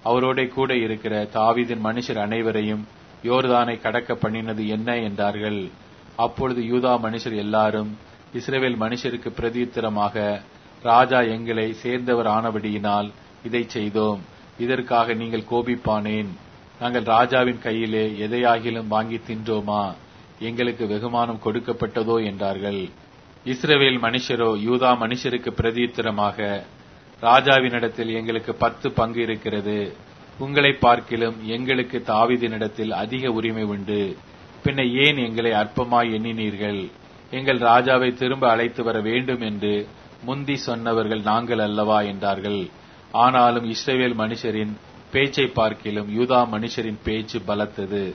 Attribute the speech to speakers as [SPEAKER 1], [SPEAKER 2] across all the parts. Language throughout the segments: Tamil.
[SPEAKER 1] அவரோட கூட இருக்கிற தாவீதின் மனுஷர் அனைவரையும் யோர்தானை கடக்க பண்ணினது என்ன என்றார்கள். அப்பொழுது யூதா மனுஷர் எல்லாரும் இஸ்ரவேல் மனுஷருக்கு பிரதியுத்தரமாக, ராஜா எங்களை சேர்ந்தவர் ஆனபடியினால் இதை செய்தோம். இதற்காக நீங்கள் கோபிப்பானேன்? நாங்கள் ராஜாவின் கையிலே எதையாகிலும் வாங்கி தின்றோமா? எங்களுக்கு வெகுமானம் கொடுக்கப்பட்டதோ என்றார்கள். இஸ்ரவேல் மனுஷரோ யூதா மனுஷருக்கு பிரதியுத்தரமாக, ராஜாவினிடத்தில் எங்களுக்கு 10 பங்கு இருக்கிறது. உங்களை பார்க்கிலும் எங்களுக்கு தாவீதினிடத்தில் அதிக உரிமை உண்டு. பின்ன ஏன் எங்களை அற்பமாய் எண்ணினீர்கள்? எங்கள் ராஜாவை திரும்ப அழைத்து வர வேண்டும் என்று முந்தி சொன்னவர்கள் நாங்கள் அல்லவா என்றார்கள். ஆனாலும் இஸ்ரவேல் மனுஷரின் பேச்சை பார்க்கிலும் யூதா மனுஷரின் பேச்சு பலத்தது.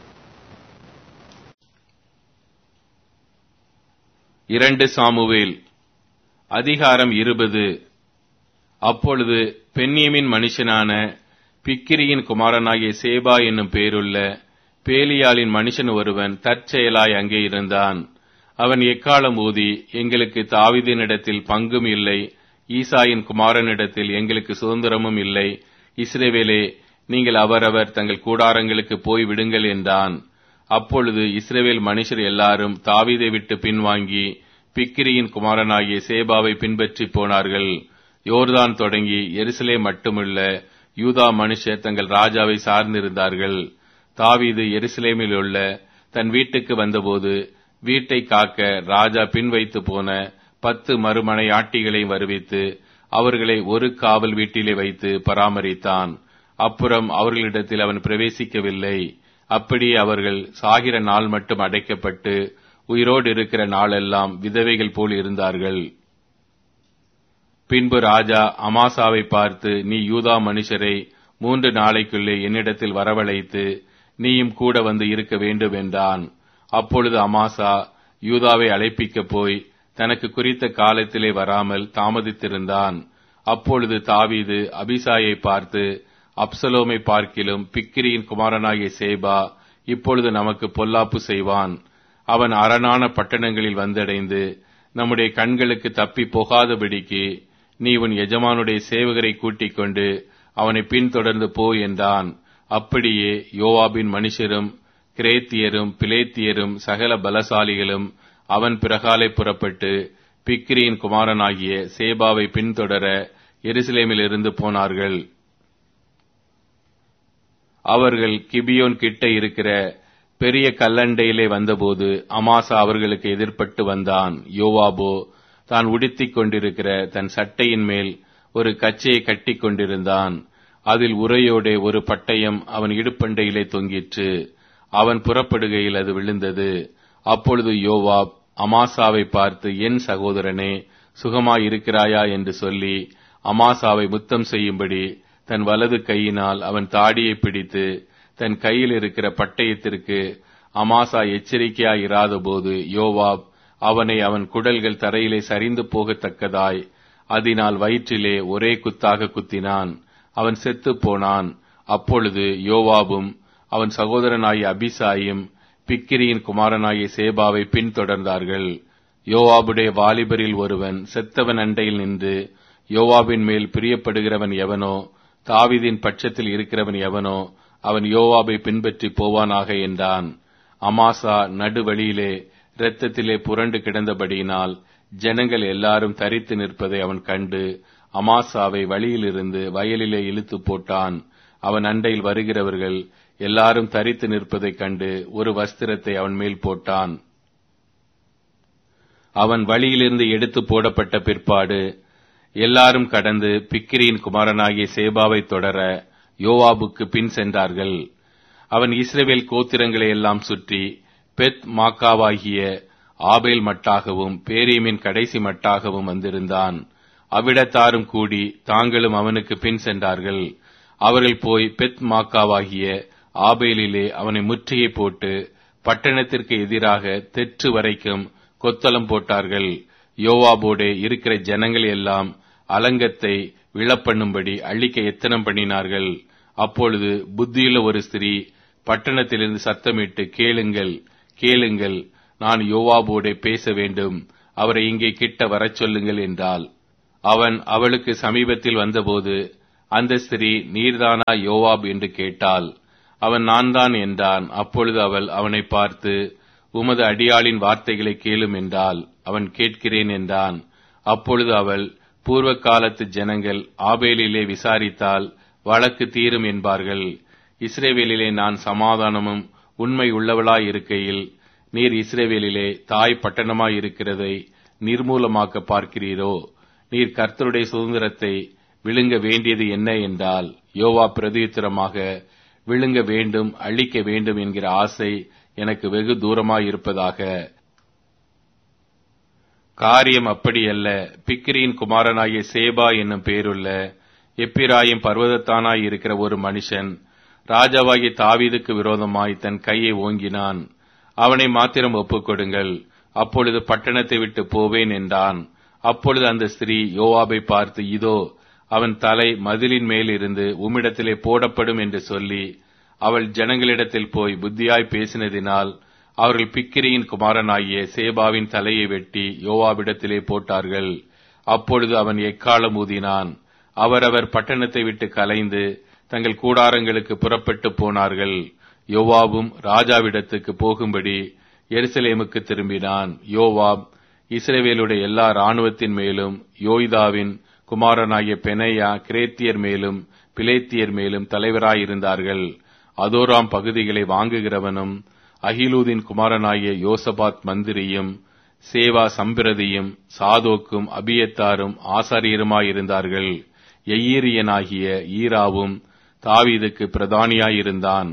[SPEAKER 2] 2 சாமுவேல் அதிகாரம் 20. அப்பொழுது பென்யமீன் மனுஷனான பிக்கிரியின் குமாரனாகிய சேபா என்னும் பேருள்ள பேலியாளின் மனுஷன் ஒருவன் தற்செயலாய் அங்கே இருந்தான். அவன் எக்காலம் ஊதி, எங்களுக்கு தாவீதினிடத்தில் பங்கும் இல்லை, ஈசாயின் குமாரனிடத்தில் எங்களுக்கு சுதந்திரமும் இல்லை. இஸ்ரவேலே, நீங்கள் அவரவர் தங்கள் கூடாரங்களுக்கு போய் விடுங்கள் என்றான். அப்பொழுது இஸ்ரவேல் மனுஷர் எல்லாரும் தாவீதை விட்டு பின்வாங்கி பிக்கிரியின் குமாரனாகிய சேபாவை பின்பற்றி போனார்கள். யோர்தான் தொடங்கி எருசலேம் மட்டுமல்ல, யூதா மனுஷர் தங்கள் ராஜாவை சார்ந்திருந்தார்கள். தாவீது எருசலேமில் உள்ள தன் வீட்டுக்கு வந்தபோது வீட்டை காக்க ராஜா பின் வைத்து போன 10 மறுமனை ஆட்டிகளை வருவித்து அவர்களை ஒரு காவல் வீட்டிலே வைத்து பராமரித்தான். அப்புறம் அவர்களிடத்தில் அவன் பிரவேசிக்கவில்லை. அப்படியே அவர்கள் சாகிற நாள் மட்டும் அடைக்கப்பட்டு உயிரோடு இருக்கிற நாளெல்லாம் விதவைகள் போல் இருந்தார்கள். பின்பு ராஜா அமாசாவை பார்த்து, நீ யூதா மனுஷரை 3 நாளைக்குள்ளே என்னிடத்தில் வரவழைத்து நீயும் கூட வந்து இருக்க வேண்டும் என்றான். அப்பொழுது அமாசா யூதாவை அழைப்பிக்க போய் தனக்கு குறித்த காலத்திலே வராமல் தாமதித்திருந்தான். அப்பொழுது தாவீது அபிசாயை பார்த்து, அப்சலோமை பார்க்கிலும் பிக்கிரியின் குமாரனாகிய சேபா இப்பொழுது நமக்கு பொல்லாப்பு செய்வான். அவன் அரணான பட்டணங்களில் வந்தடைந்து நம்முடைய கண்களுக்கு தப்பி போகாதபடிக்கு நீ உன் எஜமானுடைய சேவகரை கூட்டிக் கொண்டு அவனை பின்தொடர்ந்து போ என்றான். அப்படியே யோவாபின் மனுஷரும் கிரேத்தியரும் பிலேத்தியரும் சகல பலசாலிகளும் அவன் பிறகாலை புறப்பட்டு பிக்கிரியின் குமாரனாகிய சேபாவை பின்தொடர எருசலேமிலிருந்து போனார்கள். அவர்கள் கிபியோன் கிட்ட இருக்கிற பெரிய கல்லண்டையிலே வந்தபோது அமாசா அவர்களுக்கு எதிர்பட்டு வந்தான். யோவாபோ தான் உடுத்திக் கொண்டிருக்கிற தன் சட்டையின் மேல் ஒரு கச்சையை கட்டிக் கொண்டிருந்தான். அதில் உரையோடே ஒரு பட்டயம் அவன் இடுப்பண்டையிலே தொங்கிற்று. அவன் புறப்படுகையில் அது விழுந்தது. அப்பொழுது யோவாப் அமாசாவை பார்த்து, என் சகோதரனே, சுகமாயிருக்கிறாயா என்று சொல்லி அமாசாவை முத்தம் செய்யும்படி தன் வலது கையினால் அவன் தாடியை பிடித்து தன் கையில் இருக்கிற பட்டயத்திற்கு அமாசா எச்சரிக்கையாயிராத போது யோவாப் அவனை அவன் குடல்கள் தரையிலே சரிந்து போகத்தக்கதாய் அதனால் வயிற்றிலே ஒரே குத்தாக குத்தினான். அவன் செத்துப் போனான். அப்பொழுது யோவாபும் அவன் சகோதரனாகிய அபிசாயும் பிக்கிரியின் குமாரனாகிய சேபாவை பின்தொடர்ந்தார்கள். யோவாபுடைய வாலிபரில் ஒருவன் செத்தவன் அண்டையில் நின்று, யோவாபின் மேல் பிரியப்படுகிறவன் எவனோ, தாவீதின் பட்சத்தில் இருக்கிறவன் எவனோ, அவன் யோவாபை பின்பற்றி போவானாக என்றான். அமாசா நடுவழியிலே இரத்தத்திலே புரண்டு கிடந்தபடியினால் ஜனங்கள் எல்லாரும் தரித்து நிற்பதை அவன் கண்டு அமாசாவை வழியிலிருந்து வயலிலே இழுத்து போட்டான். அவன் அண்டையில் வருகிறவர்கள் எல்லாரும் தரித்து நிற்பதைக் கண்டு ஒரு வஸ்திரத்தை அவன் மேல் போட்டான். அவன் வழியிலிருந்து எடுத்து போடப்பட்ட பிற்பாடு எல்லாரும் கடந்து பிக்கிரியின் குமாரனாகிய சேபாவை தொடர யோவாபுக்கு பின் சென்றார்கள். அவன் இஸ்ரவேல் கோத்திரங்களை எல்லாம் சுற்றி பெத் மாக்காவாகிய ஆபேல் மட்டாகவும் பேரீமின் கடைசி மட்டாகவும் வந்திருந்தான். அவ்விடத்தாரும் கூடி தாங்களும் அவனுக்கு பின் சென்றார்கள். அவர்கள் போய் பெத் மாக்காவாகிய ஆபேலிலே அவனை முற்றுகை போட்டு பட்டணத்திற்கு எதிராக தெற்று வரைக்கும் கொத்தளம் போட்டார்கள். யோவாபோடே இருக்கிற ஜனங்கள் எல்லாம் அலங்கத்தை விழப்பண்ணும்படி அழிக்க எத்தனம் பண்ணினார்கள். அப்பொழுது புத்தியுள்ள ஒரு ஸ்திரீ பட்டணத்திலிருந்து சத்தமிட்டு, கேளுங்கள், கேளுங்கள், நான் யோவாபோடே பேச வேண்டும், அவரை இங்கே கிட்ட வரச் சொல்லுங்கள் என்றாள். அவன் அவளுக்கு சமீபத்தில் வந்தபோது அந்த ஸ்திரீ, நீர்தானா யோவாப் என்று கேட்டாள். அவன், நான் தான் என்றான். அப்பொழுது அவள் அவனை பார்த்து, உமது அடியாளின் வார்த்தைகளை கேளும் என்றாள். அவன், கேட்கிறேன் என்றான். அப்பொழுது அவள், பூர்வ காலத்து ஜனங்கள் ஆபேலிலே விசாரித்தால் வழக்கு தீரும் என்பார்கள். இஸ்ரவேலிலே நான் சமாதானமும் உண்மை உள்ளவளாயிருக்கையில் நீர் இஸ்ரவேலிலே தாய் பட்டணமாயிருக்கிறதை நிர்மூலமாக்க பார்க்கிறீரோ? நீர் கர்த்தருடைய சுதந்திரத்தை விழுங்க வேண்டியது என்ன என்றால், யோவாப் பிரதியுத்தரமாக, விழுங்க வேண்டும், அழிக்க வேண்டும் என்கிற ஆசை எனக்கு வெகு தூரமாயிருப்பதாக. காரியம் அப்படியல்ல. பிக்கிரியின் குமாரனாகிய சேபா என்னும் பேருள்ள எப்பிராயிம் பர்வதத்தானாயிருக்கிற ஒரு மனுஷன் ராஜாவாகிய தாவீதுக்கு விரோதமாய் தன் கையை ஓங்கினான். அவனை மாத்திரம் ஒப்புக்கொடுங்கள், அப்பொழுது பட்டணத்தை விட்டு போவேன் என்றான். அப்பொழுது அந்த ஸ்திரீ யோவாபை பார்த்து, இதோ அவன் தலை மதிலின் மேல் இருந்து உம்மிடத்திலே போடப்படும் என்று சொல்லி, அவள் ஜனங்களிடத்தில் போய் புத்தியாய் பேசினதினால் அவர்கள் பிக்கிரியின் குமாரனாகிய சேபாவின் தலையை வெட்டி யோவாபிடத்திலே போட்டார்கள். அப்பொழுது அவன் எக்காளம் ஊதினான். அவரவர் பட்டணத்தை விட்டு கலைந்து தங்கள் கூடாரங்களுக்கு புறப்பட்டு போனார்கள். யோவாபும் ராஜாவிடத்துக்கு போகும்படி எருசலேமுக்கு திரும்பினான். யோவாப் இஸ்ரவேலுடைய எல்லா இராணுவத்தின் மேலும், யோய்தாவின் குமாரனாகிய பெனையா கிரேத்தியர் மேலும் பிலேத்தியர் மேலும் தலைவராயிருந்தார்கள். அதோராம் பகுதிகளை வாங்குகிறவனும், அகிலூதின் குமாரனாகிய யோசபாத் மந்திரியும், சேவா சம்பிரதியும், சாதோக்கும் அபியத்தாரும் ஆசாரியருமாயிருந்தார்கள். எயீரியனாகிய ஈராவும் தாவீதுக்கு பிரதானியாயிருந்தான்.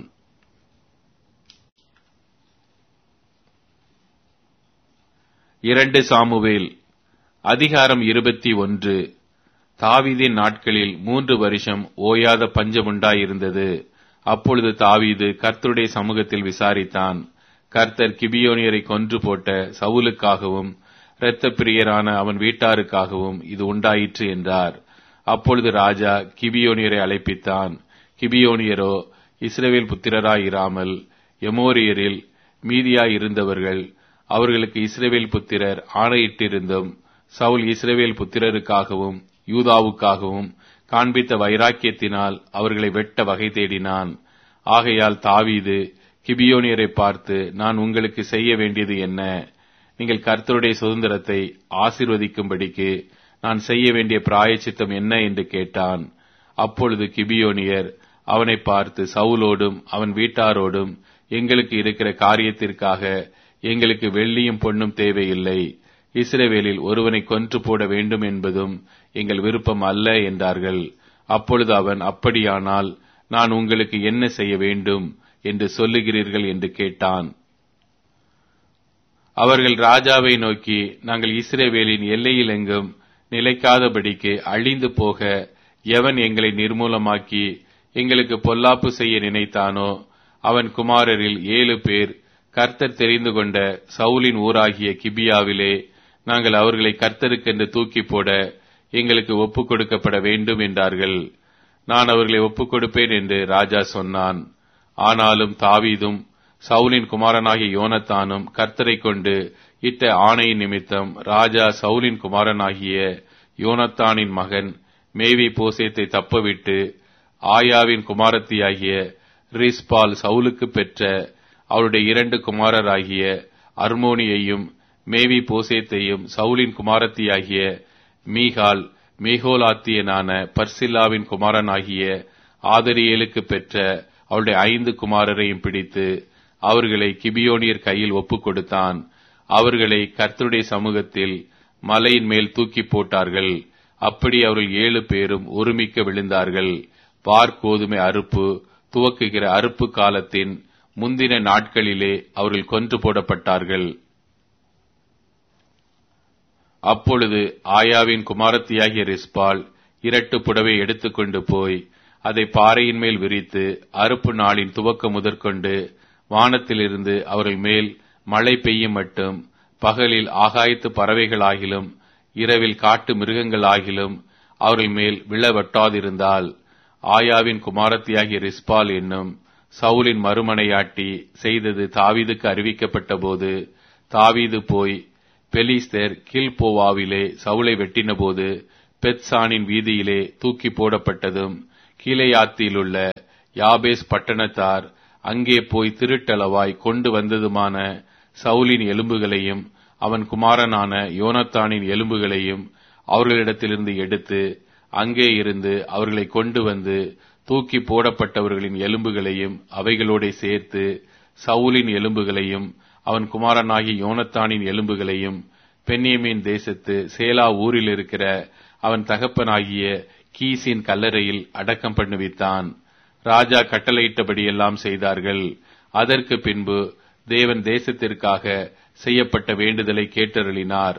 [SPEAKER 2] சாமுவேல் அதிகாரம் 21. தாவீதின் நாட்களில் 3 வருஷம் ஓயாத பஞ்சம் உண்டாயிருந்தது. அப்பொழுது தாவீது கர்த்தருடைய சமூகத்தில் விசாரித்தான். கர்த்தர் கிபியோனியரை கொன்று போட்ட சவுலுக்காகவும் இரத்த பிரியரான அவன் வீட்டாருக்காகவும் இது உண்டாயிற்று என்றார். அப்பொழுது ராஜா கிபியோனியரை அழைப்பித்தான். கிபியோனியரோ இஸ்ரவேல் புத்திரராயிராமல் எமோரியரில் மீதியாயிருந்தவர்கள். அவர்களுக்கு இஸ்ரவேல் புத்திரர் ஆணையிட்டிருந்தும் சவுல் இஸ்ரவேல் புத்திரருக்காகவும் யூதாவுக்காகவும் காண்பித்த வைராக்கியத்தினால் அவர்களை வெட்ட வகை தேடினான். ஆகையால் தாவீது கிபியோனியரை பார்த்து, நான் உங்களுக்கு செய்ய வேண்டியது என்ன? நீங்கள் கர்த்தருடைய சுதந்திரத்தை ஆசீர்வதிக்கும்படிக்கு நான் செய்ய வேண்டிய பிராயச்சித்தம் என்ன என்று கேட்டான். அப்பொழுது கிபியோனியர் அவனை பார்த்து, சவுலோடும் அவன் வீட்டாரோடும் எங்களுக்கு இருக்கிற காரியத்திற்காக எங்களுக்கு வெள்ளியும் பொன்னும் தேவையில்லை. இஸ்ரவேலில் ஒருவனை கொன்று போட வேண்டும் என்பதும் எங்கள் விருப்பம் அல்ல என்றார்கள். அப்பொழுது அவன், அப்படியானால் நான் உங்களுக்கு என்ன செய்ய வேண்டும் என்று சொல்லுகிறீர்கள் என்று கேட்டான். அவர்கள் ராஜாவை நோக்கி, நாங்கள் இஸ்ரவேலின் எல்லையில் எங்கும் நிலைக்காதபடிக்கு அழிந்து போக எவன் எங்களை நிர்மூலமாக்கி எங்களுக்கு பொல்லாப்பு செய்ய நினைத்தானோ அவன் குமாரரில் 7 பேர் கர்த்தர் தெரிந்து கொண்ட சவுலின் ஊராகிய கிபியாவிலே நாங்கள் அவர்களை கர்த்தருக்கென்று தூக்கி போட எங்களுக்கு ஒப்புக் கொடுக்கப்பட வேண்டும் என்றார்கள். நான் அவர்களை ஒப்புக் கொடுப்பேன் என்று ராஜா சொன்னான். ஆனாலும் தாவீதும் சவுலின் குமாரனாகிய யோனத்தானும் கர்த்தரை கொண்டு இட்ட ஆணையின் நிமித்தம் ராஜா சவுலின் குமாரனாகிய யோனத்தானின் மகன் மேவி போசேத்தை தப்பவிட்டு ஆயாவின் குமாரத்தியாகிய ரிஸ்பால் சவுலுக்கு பெற்ற அவருடைய 2 குமாரராகிய அர்மோனியையும் மேவி போசேத்தையும் சவுலின் குமாரத்தியாகிய மீகால் மேகோலாத்தியனான பர்சில்லாவின் குமாரனாகிய ஆதரியேலுக்கு பெற்ற அவருடைய 5 குமாரரையும் பிடித்து அவர்களை கிபியோனியர் கையில் ஒப்புக் கொடுத்தான். அவர்களை கர்த்தருடைய சமூகத்தில் மலையின் மேல் தூக்கி போட்டார்கள். அப்படி அவர்கள் 7 பேரும் ஒருமிக்க விழுந்தார்கள். வார்கோதுமை அறுப்பு துவக்குகிற அறுப்பு காலத்தின் முந்தின நாட்களிலே அவர்கள் கொன்று போடப்பட்டார்கள். அப்பொழுது ஆயாவின் குமாரத்தியாகிய ரிஸ்பால் 2 புடவை எடுத்துக்கொண்டு போய் அதை பாறையின் மேல் விரித்து அறுப்பு நாளின் துவக்கம் முதற்கொண்டு வானத்திலிருந்து அவர்கள் மேல் மழை பெய்யும் மட்டும் பகலில் ஆகாயத்து பறவைகளாகிலும் இரவில் காட்டு மிருகங்களாகிலும் அவர்கள் மேல் விழ வெட்டாதிருந்தால், ஆயாவின் குமாரத்தியாகிய ரிஸ்பால் என்னும் சவுலின் மறுமனையாட்டி செய்தது தாவீதுக்கு அறிவிக்கப்பட்ட போது தாவீது போய் பெலிஸ்தர் கில்போவாவிலே சவுலை வெட்டின போது பெத்சானின் வீதியிலே தூக்கி போடப்பட்டதும் கீலேயாத்திலுள்ள யாபேஸ் பட்டணத்தார் அங்கே போய் திருட்டளவாய் கொண்டு வந்ததுமான சவுலின் எலும்புகளையும் அவன் குமாரனான யோனத்தானின் எலும்புகளையும் அவர்களிடத்திலிருந்து எடுத்து அங்கே இருந்து அவர்களை கொண்டு வந்து தூக்கி போடப்பட்டவர்களின் எலும்புகளையும் அவைகளோட சேர்த்து சவுலின் எலும்புகளையும் அவன் குமாரனாகிய யோனத்தானின் எலும்புகளையும் பென்யமீன் தேசத்து சேலா ஊரில் இருக்கிற அவன் தகப்பனாகிய கீசின் கல்லறையில் அடக்கம் பண்ணுவித்தான். ராஜா கட்டளையிட்டபடியெல்லாம் செய்தார்கள். அதற்கு பின்பு தேவன் தேசத்திற்காக செய்யப்பட்ட வேண்டுதலை கேட்டருளினார்.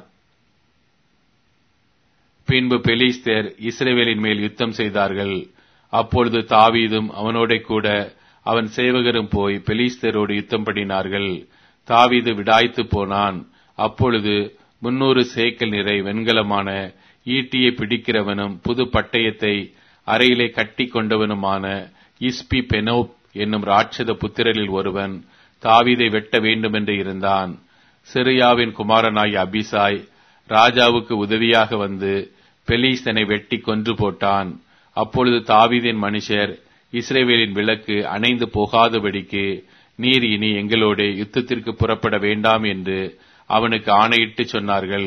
[SPEAKER 2] பின்பு பெலிஸ்தர் இஸ்ரவேலின் மேல் யுத்தம் செய்தார்கள். அப்பொழுது தாவீதும் அவனோட கூட அவன் சேவகரும் போய் பெலிஸ்தரோடு யுத்தம் பண்ணினார்கள். தாவீது விடாய்த்து போனான். அப்பொழுது 300 சேக்கல் நிறை வெண்கலமான ஈட்டியை பிடிக்கிறவனும் புது பட்டயத்தை அறையிலே கட்டி கொண்டவனுமான இஸ்பி பெனோப் என்னும் ராட்சத புத்திரரில் ஒருவன் தாவீதை வெட்ட வேண்டுமென்று இருந்தான். செருயாவின் குமாரனாய் அபிசாய் ராஜாவுக்கு உதவியாக வந்து பெலிஸ்தனை வெட்டி கொன்று போட்டான். அப்பொழுது தாவீதின் மனுஷர் இஸ்ரவேலின் விளக்கு அணைந்து போகாதபடிக்கு நீர் இனி எங்களோட யுத்தத்திற்கு புறப்பட வேண்டாம் என்று அவனுக்கு ஆணையிட்டு சொன்னார்கள்.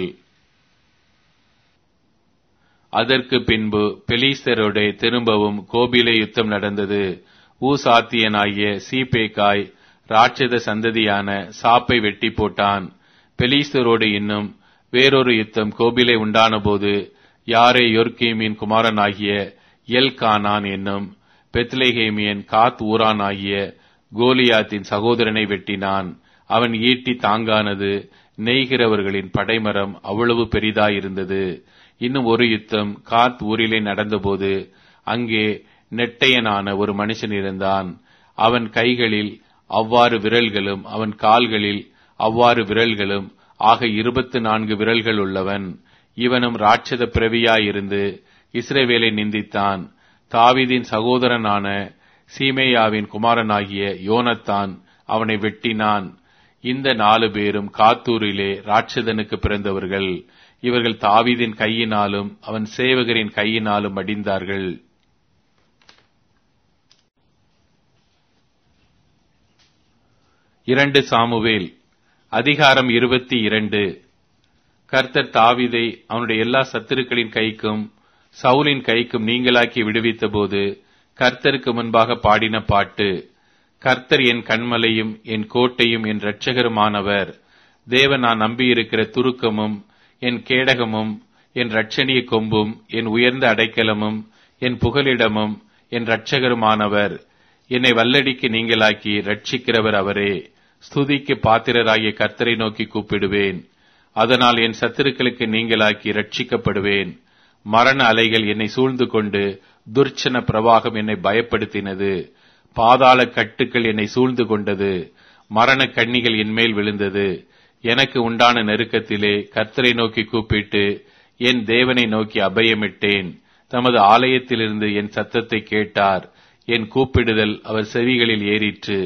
[SPEAKER 2] அதற்கு பின்பு பெலிஸ்தரோட திரும்பவும் கோபிலே யுத்தம் நடந்தது. ஊசாத்தியனாகிய சீபேக்காய் ராட்சத சந்ததியான சாப்பை வெட்டி போட்டான். பெலிஸ்தரோடு இன்னும் வேறொரு யுத்தம் கோபிலே உண்டான போது யாரே யோர்கீமின் குமாரனாகிய எல்கானான் என்னும் பெத்லெகேமியன் காத் ஊரான் ஆகிய கோலியாத்தின் சகோதரனை வெட்டினான். அவன் ஈட்டி தாங்கானது, நெய்கிறவர்களின் படைமரம் அவ்வளவு பெரிதாயிருந்தது. இன்னும் ஒரு யுத்தம் காத் ஊரிலே நடந்தபோது அங்கே நெட்டையனான ஒரு மனுஷன் இருந்தான். அவன் கைகளில் அவ்வாறு விரல்களும் அவன் கால்களில் அவ்வாறு விரல்களும் ஆக 24 விரல்கள் உள்ளவன். இவனும் ராட்சத பிறவியாயிருந்து இஸ்ரவேலை நிந்தித்தான். தாவீதின் சகோதரனான சீமேயாவின் குமாரனாகிய யோனத்தான் அவனை வெட்டினான். இந்த 4 பேரும் காத்தூரிலே ராட்சதனுக்கு பிறந்தவர்கள். இவர்கள் தாவீதின் கையினாலும் அவன் சேவகரின் கையினாலும் அடிந்தார்கள். இரண்டு சாமுவேல் அதிகாரம் 22. கர்த்தர் தாவீதை அவனுடைய எல்லா சத்துருக்களின் கைக்கும் சவுலின் கைக்கும் நீங்களாக்கி விடுவித்த போது கர்த்தருக்கு முன்பாக பாடின பாட்டு. கர்த்தர் என் கன்மலையும் என் கோட்டையும் என் இரட்சகருமானவர். தேவன் நான் நம்பியிருக்கிற துருக்கமும் என் கேடகமும் என் இரட்சணிய கொம்பும் என் உயர்ந்த அடைக்கலமும் என் புகலிடமும் என் இரட்சகருமானவர். என்னை வல்லடிக்கு நீங்களாக்கி ரட்சிக்கிறவர் அவரே. ஸ்துதிக்கு பாத்திரராகிய கர்த்தரை நோக்கி கூப்பிடுவேன். அதனால் என் சத்துருக்களுக்கு நீங்களாக்கி ரட்சிக்கப்படுவேன். மரண அலைகள் என்னை சூழ்ந்து கொண்டு துர்ச்சன பிரவாகம் என்னை பயப்படுத்தினது. பாதாள கட்டுக்கள் என்னை சூழ்ந்து கொண்டது. மரண கண்ணிகள் என்மேல் விழுந்தது. எனக்கு உண்டான நெருக்கத்திலே கர்த்தரை நோக்கி கூப்பிட்டு என் தேவனை நோக்கி அபயமிட்டேன். தமது ஆலயத்திலிருந்து என் சத்தத்தை கேட்டார். என் கூப்பிடுதல் அவர் செவிகளில் ஏறிற்று.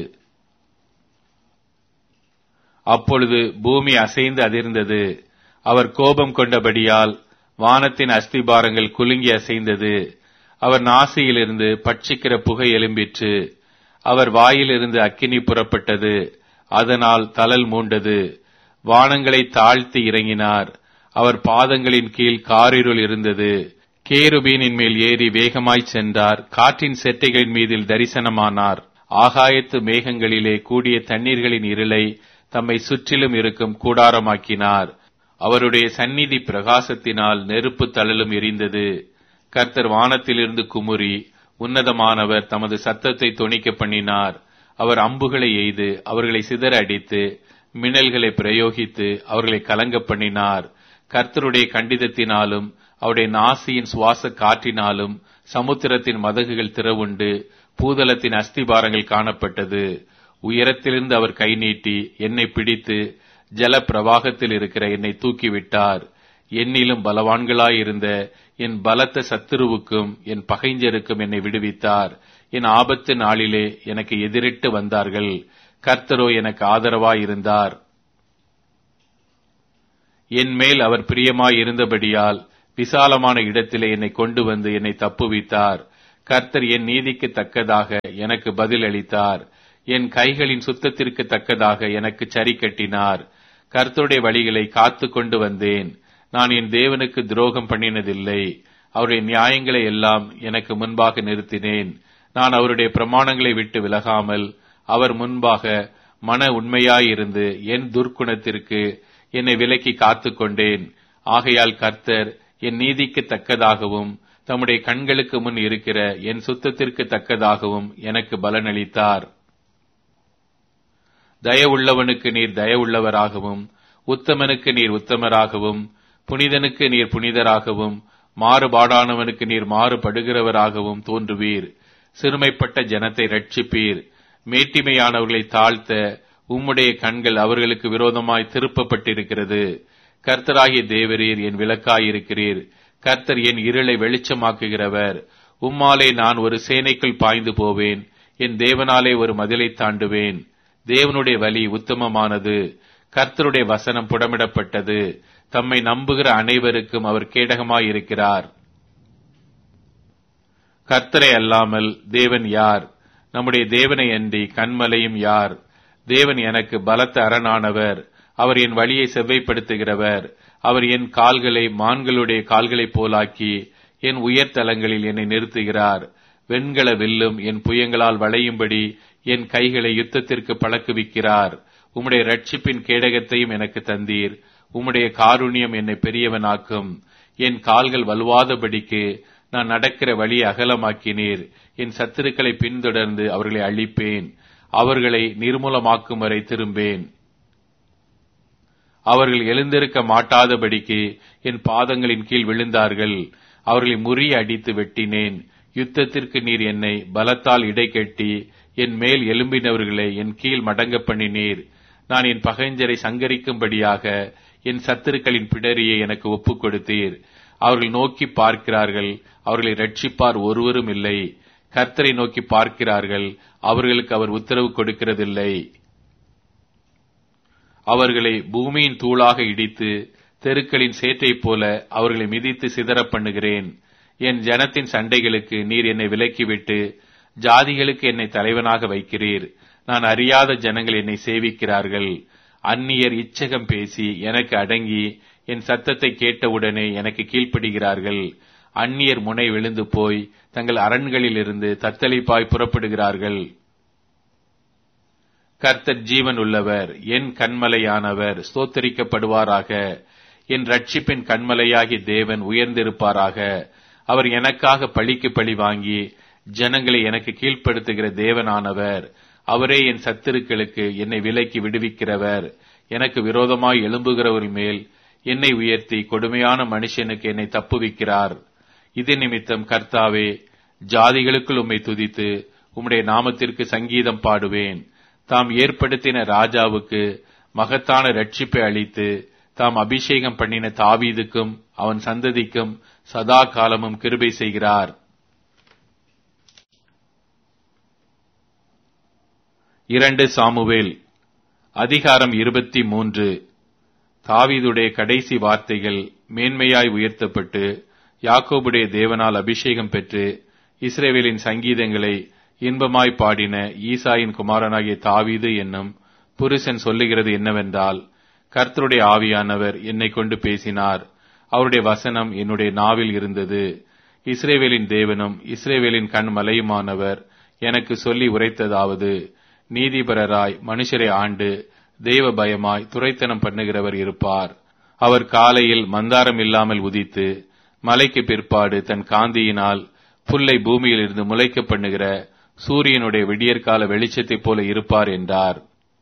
[SPEAKER 2] அப்பொழுது பூமி அசைந்து அதிர்ந்தது. அவர் கோபம் கொண்டபடியால் வானத்தின் அஸ்திபாரங்கள் குலுங்கி அசைந்தது. அவர் நாசியிலிருந்து பட்சிக்கிற புகை எழும்பிற்று. அவர் வாயிலிருந்து அக்கினி புறப்பட்டது. அதனால் தழல் மூண்டது. வானங்களை தாழ்த்தி இறங்கினார். அவர் பாதங்களின் கீழ் காரிருள் இருந்தது. கேருபீனின் மேல் ஏறி வேகமாய் சென்றார். காற்றின் செட்டைகளின் மீதில் தரிசனமானார். ஆகாயத்து மேகங்களிலே கூடிய தண்ணீர்களின் இருளை தம்மை சுற்றிலும் இருக்கும் கூடாரமாக்கினார். அவருடைய சந்நிதி பிரகாசத்தினால் நெருப்பு தழலும் எரிந்தது. கர்த்தர் வானத்திலிருந்து குமுறி உன்னதமானவர் தமது சத்தத்தை தொனிக்க பண்ணினார். அவர் அம்புகளை எய்து அவர்களை சிதற அடித்து மின்னல்களை பிரயோகித்து அவர்களை கலங்க பண்ணினார். கர்த்தருடைய கண்டிதத்தினாலும் அவருடைய நாசியின் சுவாச காற்றினாலும் சமுத்திரத்தின் மதகுகள் திறவுண்டு பூதலத்தின் அஸ்திபாரங்கள் காணப்பட்டது. உயரத்திலிருந்து அவர் கை நீட்டி என்னை பிடித்து ஜல பிரவாகத்தில் இருக்கிற என்னை தூக்கிவிட்டார். என்னிலும் பலவான்களாயிருந்த என் பலத்த சத்துருவுக்கும் என் பகைஞருக்கும் என்னை விடுவித்தார். என் ஆபத்து நாளிலே எனக்கு எதிரிட்டு வந்தார்கள். கர்த்தரோ எனக்கு ஆதரவாயிருந்தார். என் மேல் அவர் பிரியமாயிருந்தபடியால் விசாலமான இடத்திலே என்னை கொண்டு வந்து என்னை தப்புவித்தார். கர்த்தர் என் நீதிக்கு தக்கதாக எனக்கு பதில் அளித்தார். என் கைகளின் சுத்தத்திற்கு தக்கதாக எனக்கு சரி கட்டினார். கர்த்தருடைய வழிகளை காத்து கொண்டு வந்தேன். நான் என் தேவனுக்கு துரோகம் பண்ணினதில்லை. அவருடைய நியாயங்களை எல்லாம் எனக்கு முன்பாக நிறுத்தினேன். நான் அவருடைய பிரமாணங்களை விட்டு விலகாமல் அவர் முன்பாக மன உண்மையாயிருந்து என் துர்க்குணத்திற்கு என்னை விலக்கி காத்து கொண்டேன். ஆகையால் கர்த்தர் என் நீதிக்கு தக்கதாகவும் தம்முடைய கண்களுக்கு முன் இருக்கிற என் சுத்தத்திற்கு தக்கதாகவும் எனக்கு பலனளித்தார். தயவுள்ளவனுக்கு நீர் தயவுள்ளவராகவும், உத்தமனுக்கு நீர் உத்தமராகவும், புனிதனுக்கு நீர் புனிதராகவும், மாறுபாடானவனுக்கு நீர் மாறுபடுகிறவராகவும் தோன்றுவீர். சிறுமைப்பட்ட ஜனத்தை ரட்சிப்பீர். மேட்டிமையானவர்களை தாழ்த்த உம்முடைய கண்கள் அவர்களுக்கு விரோதமாய் திருப்பப்பட்டிருக்கிறது. கர்த்தராகிய தேவரீர் என் விளக்காயிருக்கிறீர். கர்த்தர் என் இருளை வெளிச்சமாக்குகிறவர். உம்மாலே நான் ஒரு சேனைக்குள் பாய்ந்து போவேன். என் தேவனாலே ஒரு மதிலை தாண்டுவேன். தேவனுடைய வழி உத்தமமானது. கர்த்தருடைய வசனம் புடமிடப்பட்டது. தம்மை நம்புகிற அனைவருக்கும் அவர் கேடகமாயிருக்கிறார். கர்த்தரை அல்லாமல் தேவன் யார்? நம்முடைய தேவனை அன்றி கன்மலையும் யார்? தேவன் எனக்கு பலத்த அரணானவர். அவர் என் வழியை செவ்வைப்படுத்துகிறவர். அவர் என் கால்களை மான்களுடைய கால்களைப் போலாக்கி என் உயர்தலங்களில் என்னை நிறுத்துகிறார். வெண்கல வில்லும் என் புயங்களால் வளையும்படி என் கைகளை யுத்தத்திற்கு பழக்குவிக்கிறார். உம்முடைய ரட்சிப்பின் கேடகத்தையும் எனக்கு தந்தீர். உம்முடைய காருண்யம் என்னை பெரியவனாக்கும். என் கால்கள் வலுவாதபடிக்கு நான் நடக்கிற வழியை அகலமாக்கினீர். என் சத்துருக்களை பின்தொடர்ந்து அவர்களை அழிப்பேன். அவர்களை நிர்மூலமாக்கும் வரை திரும்பேன். அவர்கள் எழுந்திருக்க மாட்டாதபடிக்கு என் பாதங்களின் கீழ் விழுந்தார்கள். அவர்களை முறிய அடித்து வெட்டினேன். யுத்தத்திற்கு நீர் என்னை பலத்தால் இடைக்கட்டி என் மேல் எழும்பினவர்களை என் கீழ் மடங்க பண்ணினீர். நான் என் பகைஞரை சங்கரிக்கும்படியாக என் சத்துருக்களின் பிடரியை எனக்கு ஒப்புக் கொடுத்தீர். அவர்கள் நோக்கி பார்க்கிறார்கள், அவர்களை ரட்சிப்பார் ஒருவரும் இல்லை. கர்த்தரை நோக்கி பார்க்கிறார்கள், அவர்களுக்கு அவர் உத்தரவு கொடுக்கிறதில்லை. அவர்களை பூமியின் தூளாக இடித்து தெருக்களின் சேற்றைப் போல அவர்களை மிதித்து சிதறப் பண்ணுகிறேன். என் ஜனத்தின் சண்டைகளுக்கு நீர் என்னை விலக்கிவிட்டு ஜாதிகளுக்கு என்னை தலைவனாக வைக்கிறீர். நான் அறியாத ஜனங்கள் என்னை சேவிக்கிறார்கள். அந்நியர் இச்சகம் பேசி எனக்கு அடங்கி என் சத்தத்தை கேட்டவுடனே எனக்கு கீழ்ப்படுகிறார்கள். அந்நியர் முனை விழுந்து போய் தங்கள் அரண்களிலிருந்து தத்தளிப்பாய் புறப்படுகிறார்கள். கர்த்தர் ஜீவன் உள்ளவர், என் கன்மலையானவர் ஸ்தோத்தரிக்கப்படுவாராக. என் ரட்சிப்பின் கன்மலையாகி தேவன் உயர்ந்திருப்பாராக. அவர் எனக்காக பழிக்கு பழி வாங்கி ஜனங்களை எனக்கு கீழ்ப்படுத்துகிற தேவனானவர். அவரே என் சத்துருக்களுக்கு என்னை விலக்கி விடுவிக்கிறவர். எனக்கு விரோதமாய் எழும்புகிறவர்கள் மேல் என்னை உயர்த்தி கொடுமையான மனுஷனுக்கு என்னை தப்புவிக்கிறார். இது நிமித்தம் கர்த்தாவே, ஜாதிகளுக்குள் உம்மை துதித்து உம்முடைய நாமத்திற்கு சங்கீதம் பாடுவேன். தாம் ஏற்படுத்தின ராஜாவுக்கு மகத்தான ரட்சிப்பை அளித்து தாம் அபிஷேகம் பண்ணின தாவீதுக்கும் அவன் சந்ததிக்கும் சதா காலமும் கிருபை செய்கிறார். 2 சாமுவேல் அதிகாரம் 23. தாவீதுடைய கடைசி வார்த்தைகள் மேன்மையாய் உயர்த்தப்பட்டு யாக்கோபுடைய தேவனால் அபிஷேகம் பெற்று இஸ்ரவேலின் சங்கீதங்களை இன்பமாய் பாடின ஈசாயின் குமாரனாகிய தாவீது என்னும் புருஷன் சொல்லுகிறது என்னவென்றால், கர்த்தருடைய ஆவியானவர் என்னை கொண்டு பேசினார். அவருடைய வசனம் என்னுடைய நாவில் இருந்தது. இஸ்ரவேலின் தேவனும் இஸ்ரவேலின் கண் மலையுமானவர் எனக்கு சொல்லி உரைத்ததாவது, நீதிபரராய் மனுஷரை ஆண்டு தெய்வ பயமாய் துரைத்தனம் பண்ணுகிறவர் இருப்பார். அவர் காலையில் மந்தாரம் இல்லாமல் உதித்து மலைக்கு பிற்பாடு தன் காந்தியினால் புல்லை பூமியில் இருந்து முளைக்க பண்ணுகிற சூரியனுடைய விடியற்கால வெளிச்சத்தைப் போல இருப்பார் என்றார்.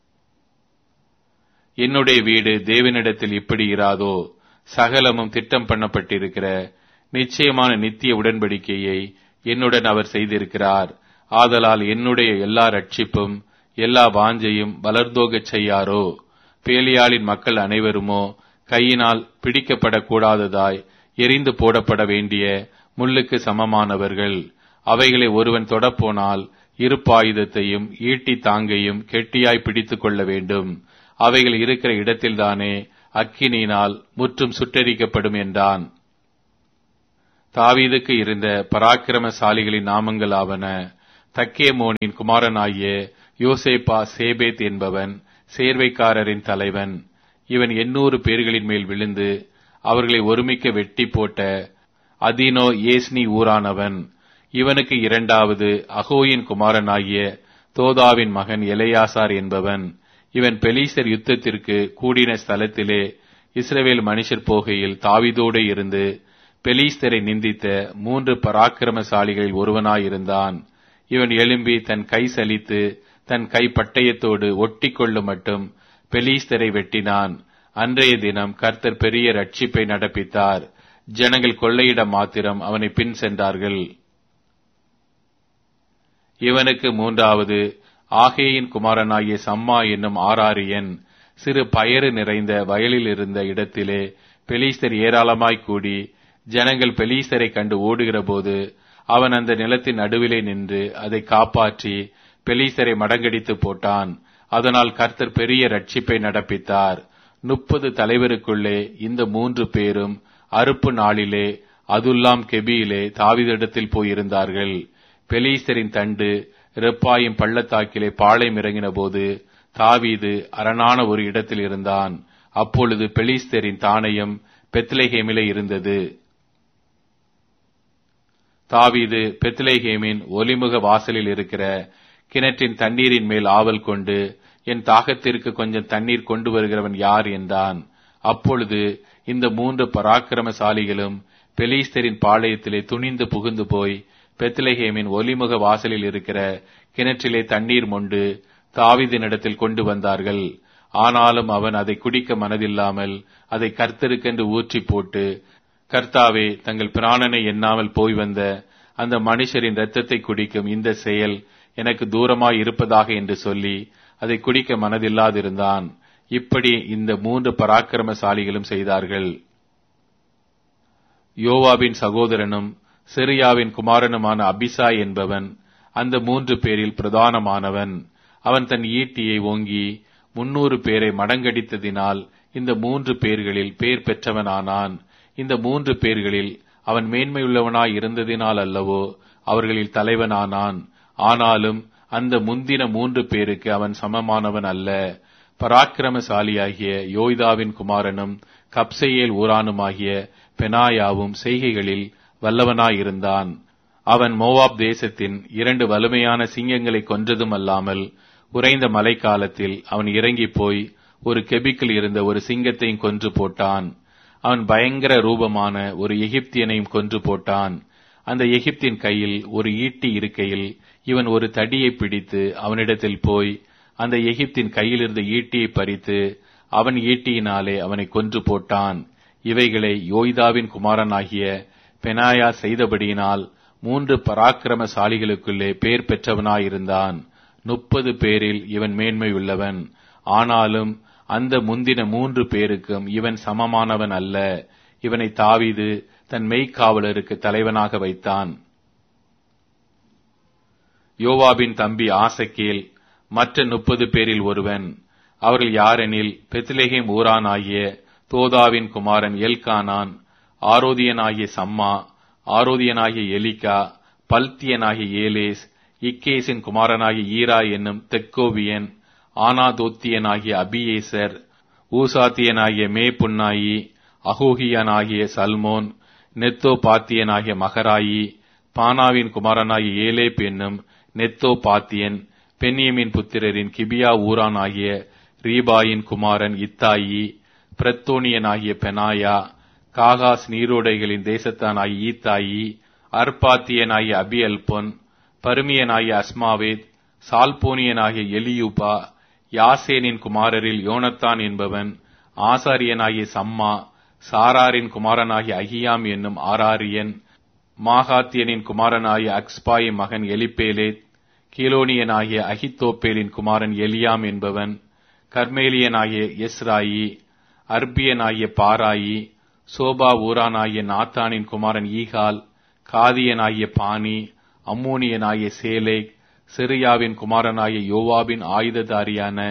[SPEAKER 2] என்னுடைய வீடு தேவனிடத்தில் இப்படி இராதோ? சகலமும் திட்டம் பண்ணப்பட்டிருக்கிற நிச்சயமான நித்திய உடன்படிக்கையை என்னுடன் அவர் செய்திருக்கிறார். ஆதலால் என்னுடைய எல்லா ரட்சிப்பும் எல்லா வாஞ்சையும் வளர்ந்தோகச் செய்யாரோ? பேலியாளின் மக்கள் அனைவருமோ கையினால் பிடிக்கப்படக்கூடாததாய் எரிந்து போடப்பட வேண்டிய முள்ளுக்கு சமமானவர்கள். அவைகளை ஒருவன் தொடப்போனால் இருப்பாயுதத்தையும் ஈட்டி தாங்கையும் கெட்டியாய் பிடித்துக் கொள்ள வேண்டும். அவைகள் இருக்கிற இடத்தில்தானே அக்கினியினால் முற்றும் சுட்டெரிக்கப்படும் என்றான்.
[SPEAKER 1] தாவீதுக்கு இருந்த பராக்கிரமசாலிகளின் நாமங்கள் ஆவன. தக்கேமோனின் குமாரனாகிய யோசேப்பா சேபேத் என்பவன் சேர்வைக்காரரின் தலைவன். இவன் 800 பேர்களின் மேல் விழுந்து அவர்களை ஒருமிக்க வெட்டி போட்ட அதினோ ஏஸ்னி ஊரானவன். இவனுக்கு இரண்டாவது அகோயின் குமாரனாகிய தோதாவின் மகன் எலெயாசார் என்பவன். இவன் பெலிஸ்தர் யுத்தத்திற்கு கூடின ஸ்தலத்திலே இஸ்ரவேல் மனுஷர் போகையில் தாவீதோடு இருந்து பெலிஸ்தரை நிந்தித்த 3 பராக்கிரமசாலிகளில் ஒருவனாயிருந்தான். இவன் எழும்பி தன் கை சலித்து தன் கை பட்டயத்தோடு ஒட்டி கொள்ளும் மட்டும் பெலிஸ்தரை வெட்டினான். அன்றைய தினம் கர்த்தர் பெரிய ரட்சிப்பை நடப்பித்தார். ஜனங்கள் கொள்ளையிட மாத்திரம் அவனை பின் சென்றார்கள். இவனுக்கு மூன்றாவது ஆகேயின் குமாரனாகிய சம்மா என்னும் ஆராரியன். சிறு பயறு நிறைந்த வயலில் இருந்த இடத்திலே பெலிஸ்தர் ஏராளமாய் கூடி ஜனங்கள் பெலிஸ்தரை கண்டு ஓடுகிற போது அவன் அந்த நிலத்தின் நடுவிலே நின்று அதை காப்பாற்றி பெலிஸ்தரை மடங்கடித்து போட்டான். அதனால் கர்த்தர் பெரிய ரட்சிப்பை நடப்பித்தார். 30 தலைவருக்குள்ளே இந்த 3 பேரும் அறுப்பு நாளிலே அதுல்லாம் கெபியிலே தாவீதிடத்தில் போயிருந்தார்கள். பெலிஸ்தரின் தண்டு ரெப்பாயும் பள்ளத்தாக்கிலே பாளையம் இறங்கின போது தாவீது அரணான ஒரு இடத்தில் இருந்தான். அப்பொழுது பெலிஸ்தரின் தானயம் பெத்லெகேமிலே இருந்தது. தாவீது பெத்லெகேமின் ஒலிமுக வாசலில் இருக்கிற கிணற்றின் தண்ணீரின் மேல் ஆவல் கொண்டு, என் தாகத்திற்கு கொஞ்சம் தண்ணீர் கொண்டு வருகிறவன் யார் என்றான். அப்பொழுது இந்த 3 பராக்கிரமசாலிகளும் பெலிஸ்தரின் பாளையத்திலே துணிந்து புகுந்து போய் பெத்லெகேமின் ஒலிமுக வாசலில் இருக்கிற கிணற்றிலே தண்ணீர் மொண்டு தாவீதினிடத்தில் கொண்டு வந்தார்கள். ஆனாலும் அவன் அதை குடிக்க மனதில்லாமல் அதை கர்த்தருக்கென்று ஊற்றி போட்டு, கர்த்தாவே, தங்கள் பிராணனை எண்ணாமல் போய் வந்த அந்த மனுஷரின் இரத்தத்தை குடிக்கும் இந்த செயல் எனக்கு தூரமாய் இருப்பதாக என்று சொல்லி அதை குடிக்க மனதில்லாதிருந்தான். இப்படி இந்த 3 பராக்கிரமசாலிகளும் செய்தார்கள். யோவாபின் சகோதரனும் செருயாவின் குமாரனுமான அபிசாய் என்பவன் அந்த 3 பேரில் பிரதானமானவன். அவன் தன் ஈட்டியை ஓங்கி 300 பேரை மடங்கடித்ததினால் இந்த 3 பேர்களில் பேர் பெற்றவனானான். இந்த 3 பேர்களில் அவன் மேன்மையுள்ளவனாய் இருந்ததினால் அல்லவோ அவர்களில் தலைவனானான். ஆனாலும் அந்த முந்தின 3 பேருக்கு அவன் சமமானவன் அல்ல. பராக்கிரமசாலியாகிய யோய்தாவின் குமாரனும் கப்சேயேல் ஊரானுமாகிய பெனாயாவும் செய்கைகளில் வல்லவனாயிருந்தான். அவன் மோவாப் தேசத்தின் 2 வலுமையான சிங்கங்களை கொன்றதும் அல்லாமல் உறைந்த மழைக்காலத்தில் அவன் இறங்கி போய் ஒரு கெபிக்கில் இருந்த ஒரு சிங்கத்தையும் கொன்று போட்டான். அவன் பயங்கர ரூபமான ஒரு எகிப்தியனையும் கொன்று போட்டான். அந்த எகிப்தின் கையில் ஒரு ஈட்டி இருக்கையில் இவன் ஒரு தடியை பிடித்து அவனிடத்தில் போய் அந்த எகிப்தின் கையில் இருந்த ஈட்டியை பறித்து அவன் ஈட்டியினாலே அவனை கொன்று போட்டான். இவைகளை யோய்தாவின் குமாரனாகிய பெனாயா செய்தபடியினால் 3 பராக்கிரமசாலிகளுக்குள்ளே பேர் பெற்றவனாயிருந்தான். 30 பேரில் இவன் மேன்மை உள்ளவன். ஆனாலும் அந்த முந்தின 3 பேருக்கும் இவன் சமமானவன் அல்ல. இவனை தாவீது தன் மெய்க்காவலருக்கு தலைவனாக வைத்தான். யோவாபின் தம்பி ஆசகேல் மற்ற 30 பேரில் ஒருவன். அவர்கள் யாரெனில், பெத்லெகேம் ஊரானாகிய தோதாவின் குமாரன் எல்கானான், ஆரோதியனாகிய சம்மா, ஆரோதியனாகிய எலிகா, பல்தியனாகிய ஏலேஸ், இக்கேசின் குமாரனாகிய ஈரா என்னும் தெக்கோவியன், ஆனாதோத்தியனாகிய அபியேசர், ஊசாத்தியனாகிய மேபுன்னாயி, அகோகியனாகிய சல்மோன், நெத்தோ பாத்தியனாகிய மகராயி, பானாவின் குமாரனாகிய ஏலேப் என்னும் நெத்தோ பாத்தியன், பென்யமின் புத்திரரின் கிபியா ஊரானாகிய ரீபாயின் குமாரன் இத்தாயி, பிரத்தோனியனாகிய பெனாயா, காகாஸ் நீரோடைகளின் தேசத்தானாகிய ஈத்தாயி, அர்பாத்தியனாகிய அபியல்பொன், பருமியனாகிய அஸ்மாவேத், சால்போனியனாகிய எலியூபா, யாசேனின் குமாரரில் யோனத்தான் என்பவன், ஆசாரியனாகிய சம்மா, சாராரின் குமாரனாகிய அகியாம் என்னும் ஆராரியன், மாகாத்தியனின் குமாரனாகிய அக்ஸ்பாயின் மகன் எலிப்பேலேத், கீலோனியனாகிய அகித்தோப்பேலின் குமாரன் எலியாம் என்பவன், கர்மேலியனாகிய எஸ்ராயி, அர்பியனாகிய பாராயி, சோபா ஊரானாகிய நாத்தானின் குமாரன் ஈகால், காதியனாகிய பானி, அம்மோனியனாகிய சேலேக், செருயாவின் குமாரனாகிய யோவாபின் ஆயுததாரியான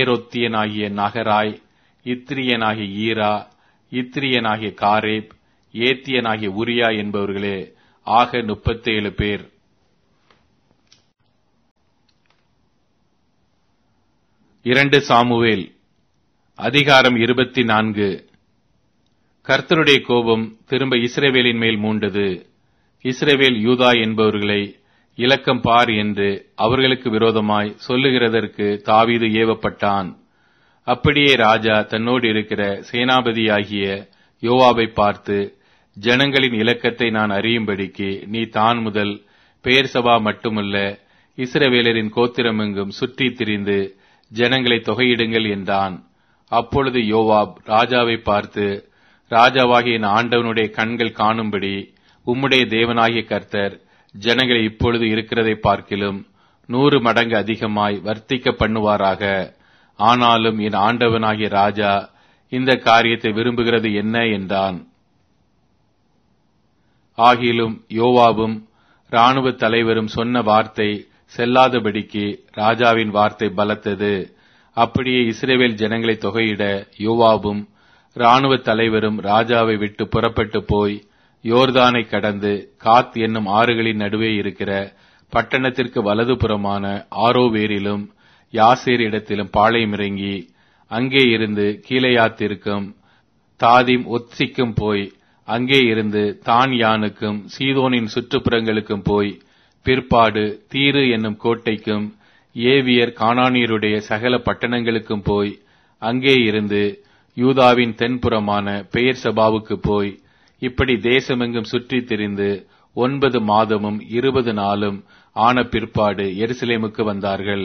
[SPEAKER 1] பேரொத்தியனாகிய நகராய், இத்ரியனாகிய ஈரா, இத்ரியனாகிய காரேப்,
[SPEAKER 2] ஏத்தியனாகிய உரியா என்பவர்களே. ஆக 37 பேர். இரண்டு சாமுவேல் அதிகாரம் 24. கர்த்தருடைய கோபம் திரும்ப இஸ்ரவேலின் மேல் மூண்டது. இஸ்ரவேல் யூதா என்பவர்களை இலக்கம் பார் என்று அவர்களுக்கு விரோதமாய் சொல்லுகிறதற்கு தாவீது ஏவப்பட்டான். அப்படியே ராஜா தன்னோடு இருக்கிற சேனாபதியாகிய யோவாபை பார்த்து, ஜனங்களின் இலக்கத்தை நான் அறியும்படிக்கு நீ தான் முதல் பெயர்சபா மட்டுமல்ல இஸ்ரவேலரின் கோத்திரமெங்கும் சுற்றி திரிந்து ஜனங்களை தொகையிடுங்கள் என்றான். அப்பொழுது யோவாப் ராஜாவை பார்த்து, ராஜாவாகிய என் ஆண்டவனுடைய கண்கள் காணும்படி உம்முடைய தேவனாகிய கர்த்தர் ஜனங்களை இப்பொழுது இருக்கிறதை பார்க்கிலும் 100 மடங்கு அதிகமாய் வர்த்திக்க பண்ணுவாராக. ஆனாலும் என் ஆண்டவனாகிய ராஜா இந்த காரியத்தை விரும்புகிறது என்ன என்றான். ஆகிலும் யோவாபும் இராணுவ தலைவரும் சொன்ன வார்த்தை செல்லாதபடிக்கு ராஜாவின் வார்த்தை பலத்தது. அப்படியே இஸ்ரவேல் ஜனங்களை தொகையிட யோவாபும் இராணுவ தலைவரும் ராஜாவை விட்டு புறப்பட்டு போய் யோர்தானை கடந்து காத் என்னும் ஆறுகளின் நடுவே இருக்கிற பட்டணத்திற்கு வலதுபுறமான ஆரோவேரிலும் யாசேர் இடத்திலும் பாளையமிறங்கி அங்கே இருந்து கீலேயாத்திற்கும் தாதிம் ஒத்சிக்கும் போய் அங்கே இருந்து தான் யானுக்கும் சீதோனின் சுற்றுப்புறங்களுக்கும் போய் பிற்பாடு தீரு என்னும் கோட்டைக்கும் ஏவியர் கானானியருடைய சகல பட்டணங்களுக்கும் போய் அங்கே இருந்து யூதாவின் தென்புறமான பெயர்சபாவுக்கு போய் இப்படி தேசமெங்கும் சுற்றித் திரிந்து 9 மாதமும் 20 நாளும் ஆன பிற்பாடு எருசலேமுக்கு வந்தார்கள்.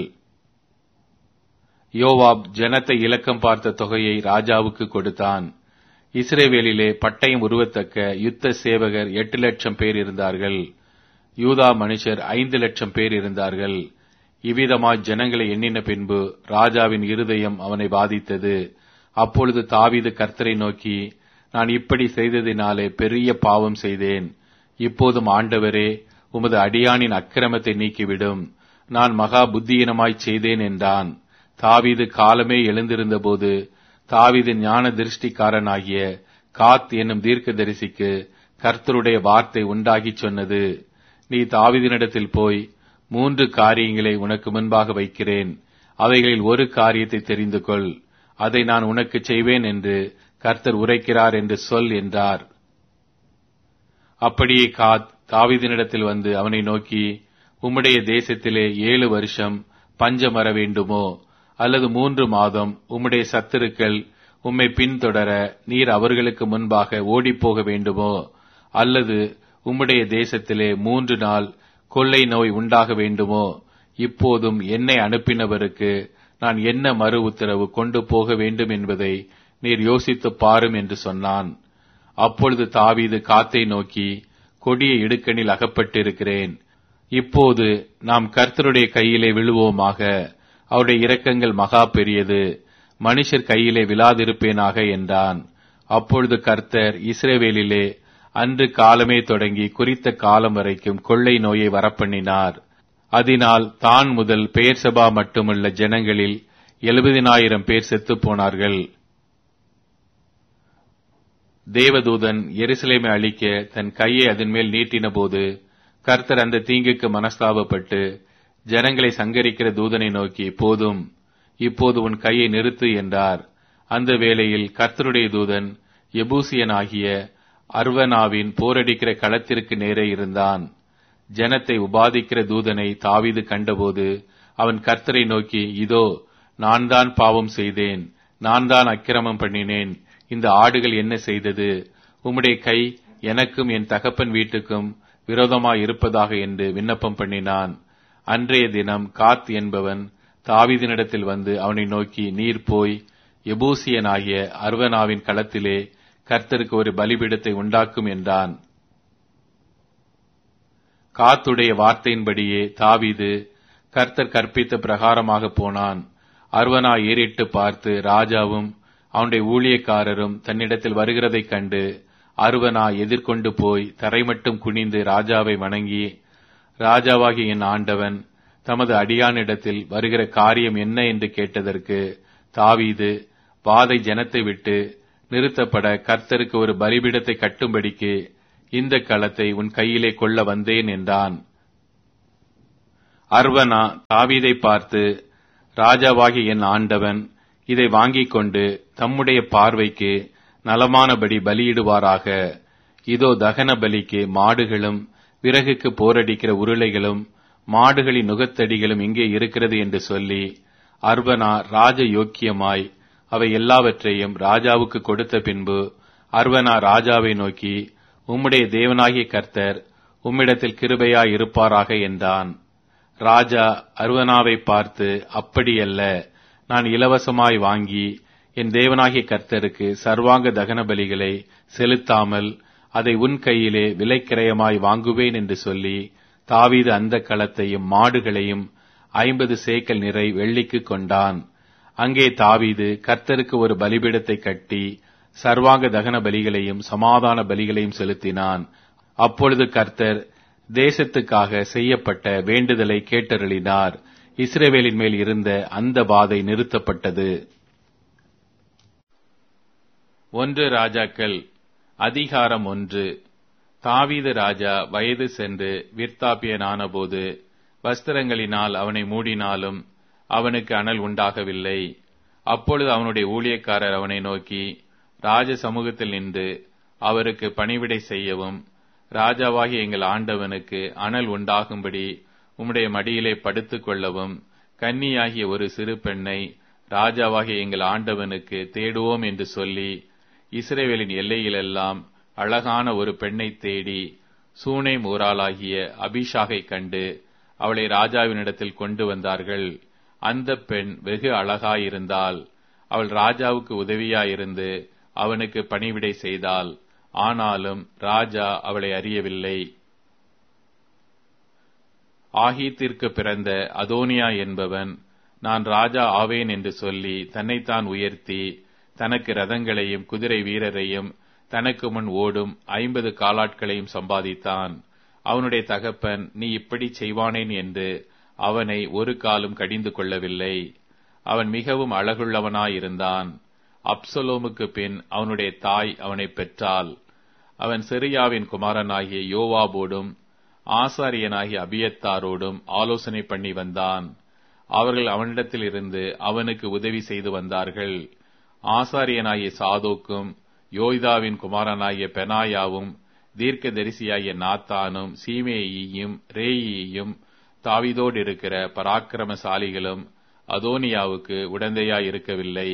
[SPEAKER 2] யோவாப் ஜனத்தை இலக்கம் பார்த்த தொகையை ராஜாவுக்கு கொடுத்தான். இஸ்ரவேலிலே பட்டயம் உருவத்தக்க யுத்த சேவகர் 8 லட்சம் பேர் இருந்தார்கள். யூதா மனுஷர் 5 லட்சம் பேர் இருந்தார்கள். இவ்விதமாய் ஜனங்களை எண்ணின பின்பு ராஜாவின் இருதயம் அவனை பாதித்தது. அப்பொழுது தாவீது கர்த்தரை நோக்கி, நான் இப்படி செய்ததினாலே பெரிய பாவம் செய்தேன். இப்போதும் ஆண்டவரே, உமது அடியானின் அக்கிரமத்தை நீக்கிவிடும். நான் மகா புத்தியீனமாய் செய்தேன் என்றான். தாவீது காலமே எழுந்திருந்தபோது தாவீதின் ஞான திருஷ்டிக்காரனாகிய காத் என்னும் தீர்க்கதரிசிக்கு கர்த்தருடைய வார்த்தை உண்டாகி சொன்னது, நீ தாவீதினிடத்தில் போய் 3 காரியங்களை உனக்கு முன்பாக வைக்கிறேன். அவைகளில் ஒரு காரியத்தை தெரிந்து கொள். அதை நான் உனக்கு செய்வேன் என்று கர்த்தர் உரைக்கிறார் என்று சொல் என்றார். அப்படியே காத் தாவீதினிடத்தில் வந்து அவனை நோக்கி, உம்முடைய தேசத்திலே 7 வருஷம் பஞ்சம் வர வேண்டுமோ, அல்லது 3 மாதம் உம்முடைய சத்துருக்கள் உம்மை பின்தொடர நீர் அவர்களுக்கு முன்பாக ஓடிப்போக வேண்டுமோ, அல்லது உம்முடைய தேசத்திலே 3 நாள் கொள்ளை நோய் உண்டாக வேண்டுமோ? இப்போதும் என்னை அனுப்பினவருக்கு நான் என்ன மறு உத்தரவு கொண்டு போக வேண்டும் என்பதை நீர் யோசித்துப் பாரும் என்று சொன்னான். அப்பொழுது தாவீது காத்தை நோக்கி, கொடிய இடுக்கணில் அகப்பட்டிருக்கிறேன். இப்போது நாம் கர்த்தருடைய கையிலே விழுவோமாக. அவருடைய இரக்கங்கள் மகா பெரியது. மனுஷர் கையிலே விழாதிருப்பேனாக என்றான். அப்பொழுது கர்த்தர் இஸ்ரவேலிலே அன்று காலமே தொடங்கி குறித்த காலம் வரைக்கும் கொள்ளை நோயை வரப்பண்ணினார். அதனால் தான் முதல் பெயர்சபா மட்டுமல்ல ஜனங்களில் 70,000 பேர் செத்துப் போனார்கள். தேவதூதன் எருசலேமை அழிக்க தன் கையை அதன் மேல் நீட்டின போது கர்த்தர் அந்த தீங்குக்கு மனஸ்தாபப்பட்டு ஜனங்களை சங்கரிக்கிற தூதனை நோக்கி, போதும், இப்போது உன் கையை நிறுத்து என்றார். அந்த வேளையில் கர்த்தருடைய தூதன் எபூசியனாகிய அர்வனாவின் போரடிக்கிற களத்திற்கு நேரே இருந்தான். ஜனத்தை உபாதிக்கிற தூதனை தாவீது கண்டபோது அவன் கர்த்தரை நோக்கி, இதோ, நான் தான் பாவம் செய்தேன், நான் தான் அக்கிரமம் பண்ணினேன். இந்த ஆடுகள் என்ன செய்தது? உம்முடைய கை எனக்கும் என் தகப்பன் வீட்டுக்கும் விரோதமாய் இருப்பதாக என்று விண்ணப்பம் பண்ணினான். அன்றைய தினம் காத் என்பவன் தாவீதினிடத்தில் வந்து அவனை நோக்கி, நீர் போய் எபூசியனாகிய அர்வனாவின் களத்திலே கர்த்தருக்கு ஒரு பலிபீடத்தை உண்டாக்கும் என்றான். காத்துடைய வார்த்தையின்படியே தாவீது கர்த்தர் கற்பித்த பிரகாரமாக போனான். அர்வனா ஏறிட்டு பார்த்து ராஜாவும் அவனுடைய ஊழியக்காரரும் தன்னிடத்தில் வருகிறதைக் கண்டு அர்வனா எதிர்கொண்டு போய் தரைமட்டும் குனிந்து ராஜாவை வணங்கி, ராஜாவாகிய என் ஆண்டவன் தமது அடியானிடத்தில் வருகிற காரியம் என்ன என்று கேட்டதற்கு தாவீது, வாதை ஜனத்தை விட்டு நிறுத்தப்பட கர்த்தருக்கு ஒரு பலிபீடத்தை கட்டும்படிக்கு இந்த களத்தை உன் கையிலே கொள்ள வந்தேன் என்றான். அர்வனா தாவீதை பார்த்து, ராஜாவாகிய என் ஆண்டவன் இதை வாங்கிக் கொண்டு தம்முடைய பார்வைக்கு நலமானபடி பலியிடுவாராக. இதோ தகன பலிக்கு மாடுகளும் விறகுக்கு போரடிக்கிற உருளைகளும் மாடுகளின் நுகத்தடிகளும் இங்கே இருக்கிறது என்று சொல்லி, அர்வனா ராஜ யோக்கியமாய் அவை எல்லாவற்றையும் ராஜாவுக்கு கொடுத்த பின்பு அர்வனா ராஜாவை நோக்கி, உம்முடைய தேவனாகிய கர்த்தர் உம்மிடத்தில் கிருபையாய் இருப்பாராக என்றான். ராஜா அர்வனாவை பார்த்து, அப்படியல்ல, நான் இலவசமாய் வாங்கி என் தேவனாகிய கர்த்தருக்கு சர்வாங்க தகன பலிகளை செலுத்தாமல் அதை உன் கையிலே விலைக்கிரயமாய் வாங்குவேன் என்று சொல்லி, தாவீது அந்த களத்தையும் மாடுகளையும் 50 சேக்கல் நிறை வெள்ளிக்கு கொண்டான். அங்கே தாவீது கர்த்தருக்கு ஒரு பலிபீடத்தை கட்டி சர்வாங்க தகன பலிகளையும் சமாதான பலிகளையும் செலுத்தினான். அப்பொழுது கர்த்தர் தேசத்துக்காக செய்யப்பட்ட வேண்டுதலை கேட்டருளினார். இஸ்ரவேலின் மேல் இருந்த அந்த வாதை நிறுத்தப்பட்டது. 1 ராஜாக்கள் அதிகாரம் 1. தாவீது ராஜா வயது சென்று விர்த்தாபியனானபோது வஸ்திரங்களினால் அவனை மூடினாலும் அவனுக்கு அனல் உண்டாகவில்லை. அப்பொழுது அவனுடைய ஊழியக்காரர் அவனை நோக்கி, ராஜ சமூகத்தில் நின்று அவருக்கு பணிவிடை செய்யவும், ராஜாவாகிய எங்கள் ஆண்டவனுக்கு அனல் உண்டாகும்படி உம்முடைய மடியிலே படுத்துக் கொள்ளவும் கன்னியாகிய ஒரு சிறு பெண்ணை ராஜாவாகிய எங்கள் ஆண்டவனுக்கு தேடுவோம் என்று சொல்லி, இஸ்ரவேலின் எல்லையிலெல்லாம் அழகான ஒரு பெண்ணை தேடி சூனேம் ஊராளாகிய அபிஷாகை கண்டு அவளை ராஜாவினிடத்தில் கொண்டு வந்தார்கள். அந்த பெண் வெகு அழகாயிருந்தாள். அவள் ராஜாவுக்கு உதவியாயிருந்து அவனுக்கு பணிவிடை செய்தாள். ஆனாலும் ராஜா அவளை அறியவில்லை. ஆகீத்திற்கு பிறந்த அதோனியா என்பவன், நான் ராஜா ஆவேன் என்று சொல்லி தன்னைத்தான் உயர்த்தி தனக்கு ரதங்களையும் குதிரை வீரரையும் தனக்கு முன் ஓடும் 50 காலாட்களையும் சம்பாதித்தான். அவனுடைய தகப்பன், நீ இப்படி செய்வானேன் என்று அவனை ஒரு காலும் கடிந்து கொள்ளவில்லை. அவன் மிகவும் அழகுள்ளவனாயிருந்தான். அப்சலோமுக்கு பின் அவனுடைய தாய் அவனை பெற்றாள். அவன் செரியாவின் குமாரனாகிய யோவாபோடும் ஆசாரியனாகிய அபியத்தாரோடும் ஆலோசனை பண்ணி வந்தான். அவர்கள் அவனிடத்தில் இருந்து அவனுக்கு உதவி செய்து வந்தார்கள். ஆசாரியனாகிய சாதோக்கும் யோய்தாவின் குமாரனாகிய பெனாயாவும் தீர்க்கதரிசியாகிய நாத்தானும் சீமேயியும் ரேயியும் தாவீதோடு இருக்கிற பராக்கிரமசாலிகளும் அதோனியாவுக்கு உடந்தையாயிருக்கவில்லை.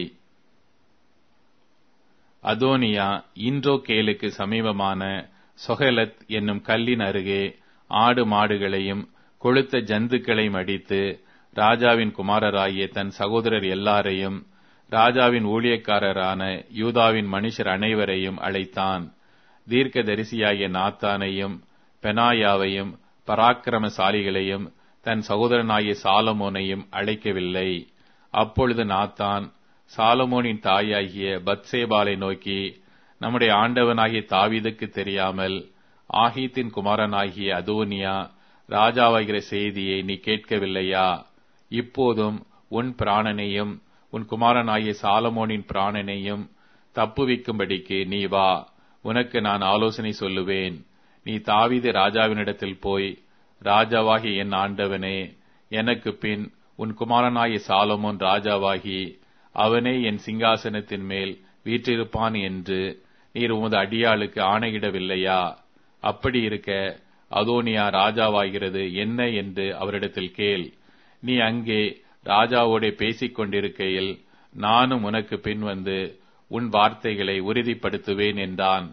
[SPEAKER 2] அதோனியா இன்றோகேலுக்கு சமீபமான சொகலத் என்னும் கல்லின் அருகே ஆடு மாடுகளையும் கொழுத்த ஜந்துக்களையும் அடித்து ராஜாவின் குமாரராகிய தன் சகோதரர் எல்லாரையும் ராஜாவின் ஊழியக்காரரான யூதாவின் மனுஷர் அனைவரையும் அழைத்தான். தீர்க்கதரிசியாகிய நாத்தானையும் பெனாயாவையும் பராக்கிரமசாலிகளையும் தன் சகோதரனாகிய சாலமோனையும் அழைக்கவில்லை. அப்பொழுது நாத்தான் சாலமோனின் தாயாகிய பத்சேபாலை நோக்கி, நம்முடைய ஆண்டவனாகிய தாவீதுக்கு தெரியாமல் ஆகீத்தின் குமாரனாகிய அதோனியா ராஜாவாகிற செய்தியை நீ கேட்கவில்லையா? இப்போதும் உன் பிராணனையும் உன் குமாரனாகிய சாலமோனின் பிராணனையும் தப்புவிக்கும்படிக்கு நீ வா, உனக்கு நான் ஆலோசனை சொல்லுவேன். நீ தாவீது ராஜாவினிடத்தில் போய், ராஜாவாகிய என் ஆண்டவனே, எனக்கு பின் உன் குமாரனாகிய சாலமோன் ராஜாவாகி அவனே என் சிங்காசனத்தின் மேல் வீற்றிருப்பான் என்று நீர் உமது அடியாளுக்கு ஆணையிடவில்லையா? அப்படி இருக்க அதோனியா ராஜாவாகிறது என்ன என்று அவரிடத்தில் கேள். நீ அங்கே ராஜாவோட பேசிக் கொண்டிருக்கையில் நானும் உனக்கு பின் வந்து உன் வார்த்தைகளை உறுதிப்படுத்துவேன் என்றான்.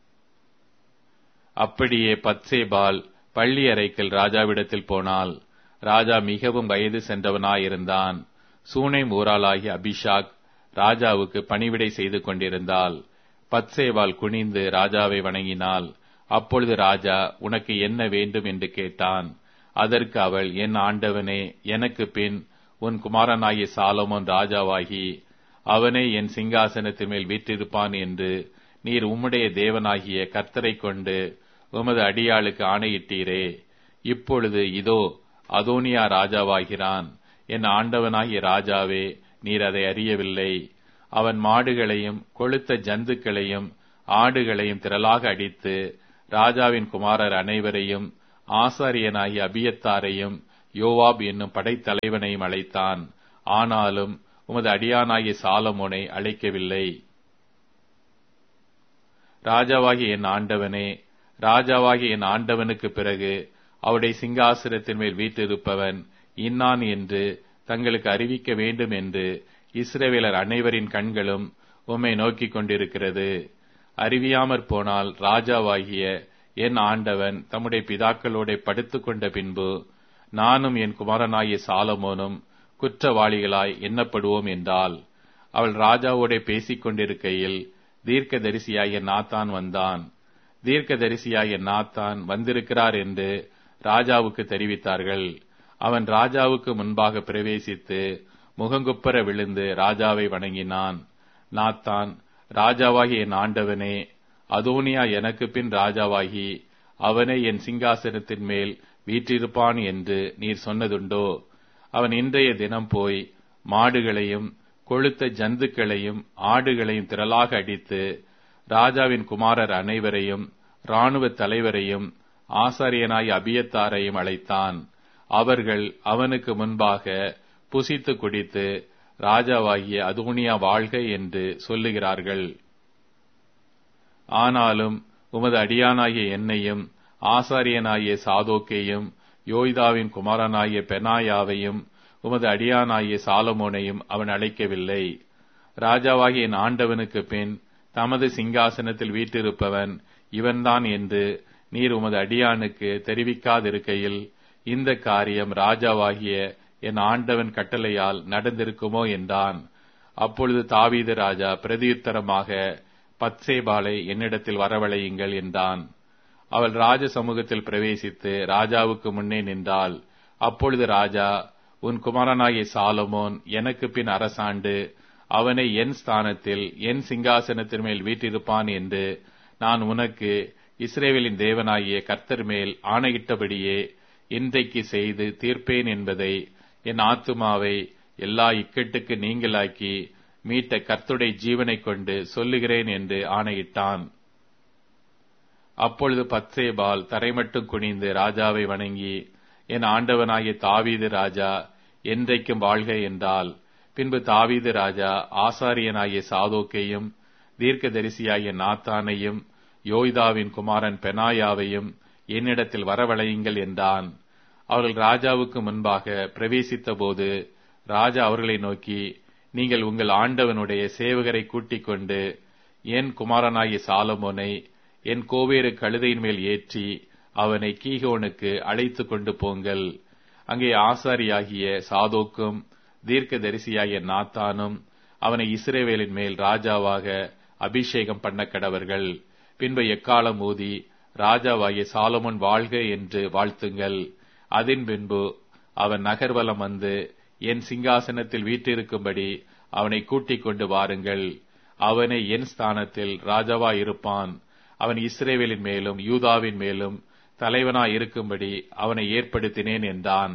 [SPEAKER 2] அப்படியே பத்சேபால் பள்ளி அறைக்கு ராஜாவிடத்தில் போனாள். ராஜா மிகவும் வயது சென்றவனாயிருந்தான். சூனேம் ஊராளாகிய அபிஷாக் ராஜாவுக்கு பணிவிடை செய்து கொண்டிருந்தாள். பத்சேபால் குனிந்து ராஜாவை வணங்கினாள். அப்பொழுது ராஜா, உனக்கு என்ன வேண்டும் என்று கேட்டான். அதற்கு அவள், என் ஆண்டவனே, எனக்கு பின் உன் குமாரனாகிய சாலமோன் ராஜாவாகி அவனே என் சிங்காசனத்தின் மேல் வீற்றிருப்பான் என்று நீர் உம்முடைய தேவனாகிய கர்த்தரை கொண்டு உமது அடியாளுக்கு ஆணையிட்டீரே. இப்பொழுது இதோ அதோனியா ராஜாவாகிறான். என் ஆண்டவனாகிய ராஜாவே, நீர் அதை அறியவில்லை.
[SPEAKER 1] அவன் மாடுகளையும் கொழுத்த ஜந்துக்களையும் ஆடுகளையும் திரளாக அடித்து ராஜாவின் குமாரர் அனைவரையும் ஆசாரியனாகிய அபியத்தாரையும் யோவாப் என்னும் படைத்தலைவனையும் அழைத்தான். ஆனாலும் உமது அடியானாகிய சாலமோனை அழைக்கவில்லை. ராஜாவாகிய என் ஆண்டவனே, ராஜாவாகிய என் ஆண்டவனுக்கு பிறகு அவருடைய சிங்காசனத்தின் மேல் வீற்றிருப்பவன் இன்னான் என்று தங்களுக்கு அறிவிக்க வேண்டும் என்று இஸ்ரவேலர் அனைவரின் கண்களும் உம்மை நோக்கிக் கொண்டிருக்கிறது. அறிவியாமற் போனால் ராஜாவாகிய என் ஆண்டவன் தம்முடைய பிதாக்களோட படுத்துக் கொண்ட பின்பு நானும் என் குமாரனாகிய சாலமோனும் குற்றவாளிகளாய் எண்ணப்படுவோம் என்றால். அவள் ராஜாவோட பேசிக் கொண்டிருக்கையில் தீர்க்கதரிசியாகிய நாத்தான் வந்தான். தீர்க்கதரிசியாகிய நாத்தான் வந்திருக்கிறார் என்று ராஜாவுக்கு தெரிவித்தார்கள். அவன் ராஜாவுக்கு முன்பாக பிரவேசித்து முகங்குப்புற விழுந்து ராஜாவை வணங்கினான். நாத்தான், ராஜாவாகிய என் ஆண்டவனே, அதோனியா எனக்கு பின் ராஜாவாகி அவனே என் சிங்காசனத்தின் மேல் வீற்றிருப்பான் என்று நீர் சொன்னதுண்டோ? அவன் இன்றைய தினம் போய் மாடுகளையும் கொழுத்த ஜந்துக்களையும் ஆடுகளையும் திரளாக அடித்து ராஜாவின் குமாரர் அனைவரையும் இராணுவ தலைவரையும் ஆசாரியனாய் அபியத்தாரையும் அழைத்தான். அவர்கள் அவனுக்கு முன்பாக புசித்து குடித்து ராஜாவாகிய அதோனியா வாழ்க என்று சொல்லுகிறார்கள். ஆனாலும் உமது அடியானாகிய என்னையும் ஆசாரியனாகிய சாதோக்கையும் யோய்தாவின் குமாரனாகிய பெனாயாவையும் உமது அடியானாகிய சாலமோனையும் அவன் அழைக்கவில்லை. ராஜாவாகிய என் ஆண்டவனுக்கு பின் தமது சிங்காசனத்தில் வீற்றிருப்பவன் இவன்தான் என்று நீர் உமது அடியானுக்கு தெரிவிக்காதிருக்கையில் இந்த காரியம் ராஜாவாகிய என் ஆண்டவன் கட்டளையால் நடந்திருக்குமோ என்றான். அப்பொழுது தாவீது ராஜா பிரதியுத்தரமாக, பத்சேபாளை என்னிடத்தில் வரவழையுங்கள் என்றான். அவள் ராஜ சமூகத்தில் பிரவேசித்து ராஜாவுக்கு முன்னே நின்றாள். அப்பொழுது ராஜா, உன் குமாரனாகிய சாலமோன் எனக்கு பின் அரசாண்டு அவனை என் ஸ்தானத்தில் என் சிங்காசனத்தின் மேல் வீற்றிருப்பான் என்று நான் உனக்கு இஸ்ரவேலின் தேவனாகிய கர்த்தர் மேல் ஆணையிட்டபடியே இன்றைக்கு செய்து தீர்ப்பேன் என்பதை என் ஆத்துமாவை எல்லா இக்கட்டுக்கு நீங்களாக்கி மீட்ட கர்த்தருடைய ஜீவனைக் கொண்டு சொல்லுகிறேன் என்று ஆணையிட்டான். அப்பொழுது பத்சேபாள் தரைமட்டும் குனிந்து ராஜாவை வணங்கி, என் ஆண்டவனாகிய தாவீது ராஜா என்றைக்கும் வாழ்க என்றால். பின்பு தாவீது ராஜா ஆசாரியனாகிய சாதோக்கையும் தீர்க்கதரிசியாகிய நாத்தானையும் யோய்தாவின் குமாரன் பெனாயாவையும் என்னிடத்தில் வரவழையுங்கள் என்றான். அவர்கள் ராஜாவுக்கு முன்பாக பிரவேசித்த போது ராஜா அவர்களை நோக்கி, நீங்கள் உங்கள் ஆண்டவனுடைய சேவகரை கூட்டிக் கொண்டு என் குமாரனாகிய சாலமோனை என் கோவேறு கழுதையின் மேல் ஏற்றி அவனை கீகோனுக்கு அழைத்து கொண்டு போங்கள். அங்கே ஆசாரியாகிய சாதோக்கும் தீர்க்கதரிசியாகிய நாத்தானும் அவனை இஸ்ரவேலின் மேல் ராஜாவாக அபிஷேகம் பண்ண கடவர்கள். பின்பு எக்காலம் ஊதி ராஜாவாகிய சாலமோன் வாழ்க என்று வாழ்த்துங்கள். அதன் பின்பு அவன் நகர்வலம் வந்து என் சிங்காசனத்தில் வீற்றிருக்கும்படி அவனை கூட்டிக் கொண்டு வாருங்கள். அவனை என் ஸ்தானத்தில் ராஜாவாய் இருப்பான். அவன் இஸ்ரவேலின் மேலும் யூதாவின் மேலும் தலைவனாய் இருக்கும்படி அவனை ஏற்படுத்தினேன் என்றான்.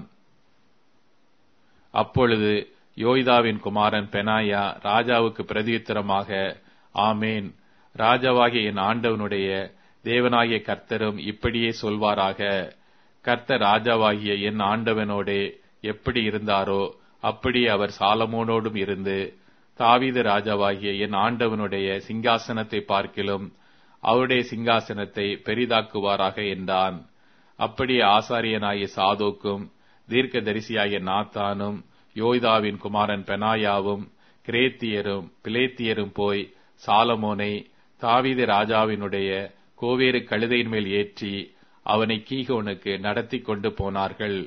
[SPEAKER 1] அப்பொழுது யோய்தாவின் குமாரன் பெனாயா ராஜாவுக்கு பிரதியுத்தரமாக, ஆமேன், ராஜாவாகிய என் ஆண்டவனுடைய தேவனாகிய கர்த்தரும் இப்படியே சொல்வாராக. கர்த்தர் ராஜாவாகிய என் ஆண்டவனோடே எப்படி இருந்தாரோ அப்படியே அவர் சாலமோனோடும் இருந்து தாவீது ராஜாவாகிய என் ஆண்டவனுடைய சிங்காசனத்தை பார்க்கிலும் அவருடைய சிங்காசனத்தை பெரிதாக்குவாராக என்றான். அப்படியே ஆசாரியனாகிய சாதோக்கும் தீர்க்கதரிசியாகிய நாத்தானும் யோய்தாவின் குமாரன் பெனாயாவும் கிரேத்தியரும் பிலேத்தியரும் போய் சாலமோனை தாவீது ராஜாவினுடைய கோவேறு கழுதையின் மேல் ஏற்றி அவனை கீகோனுக்கு நடத்தி கொண்டு போனார்கள்.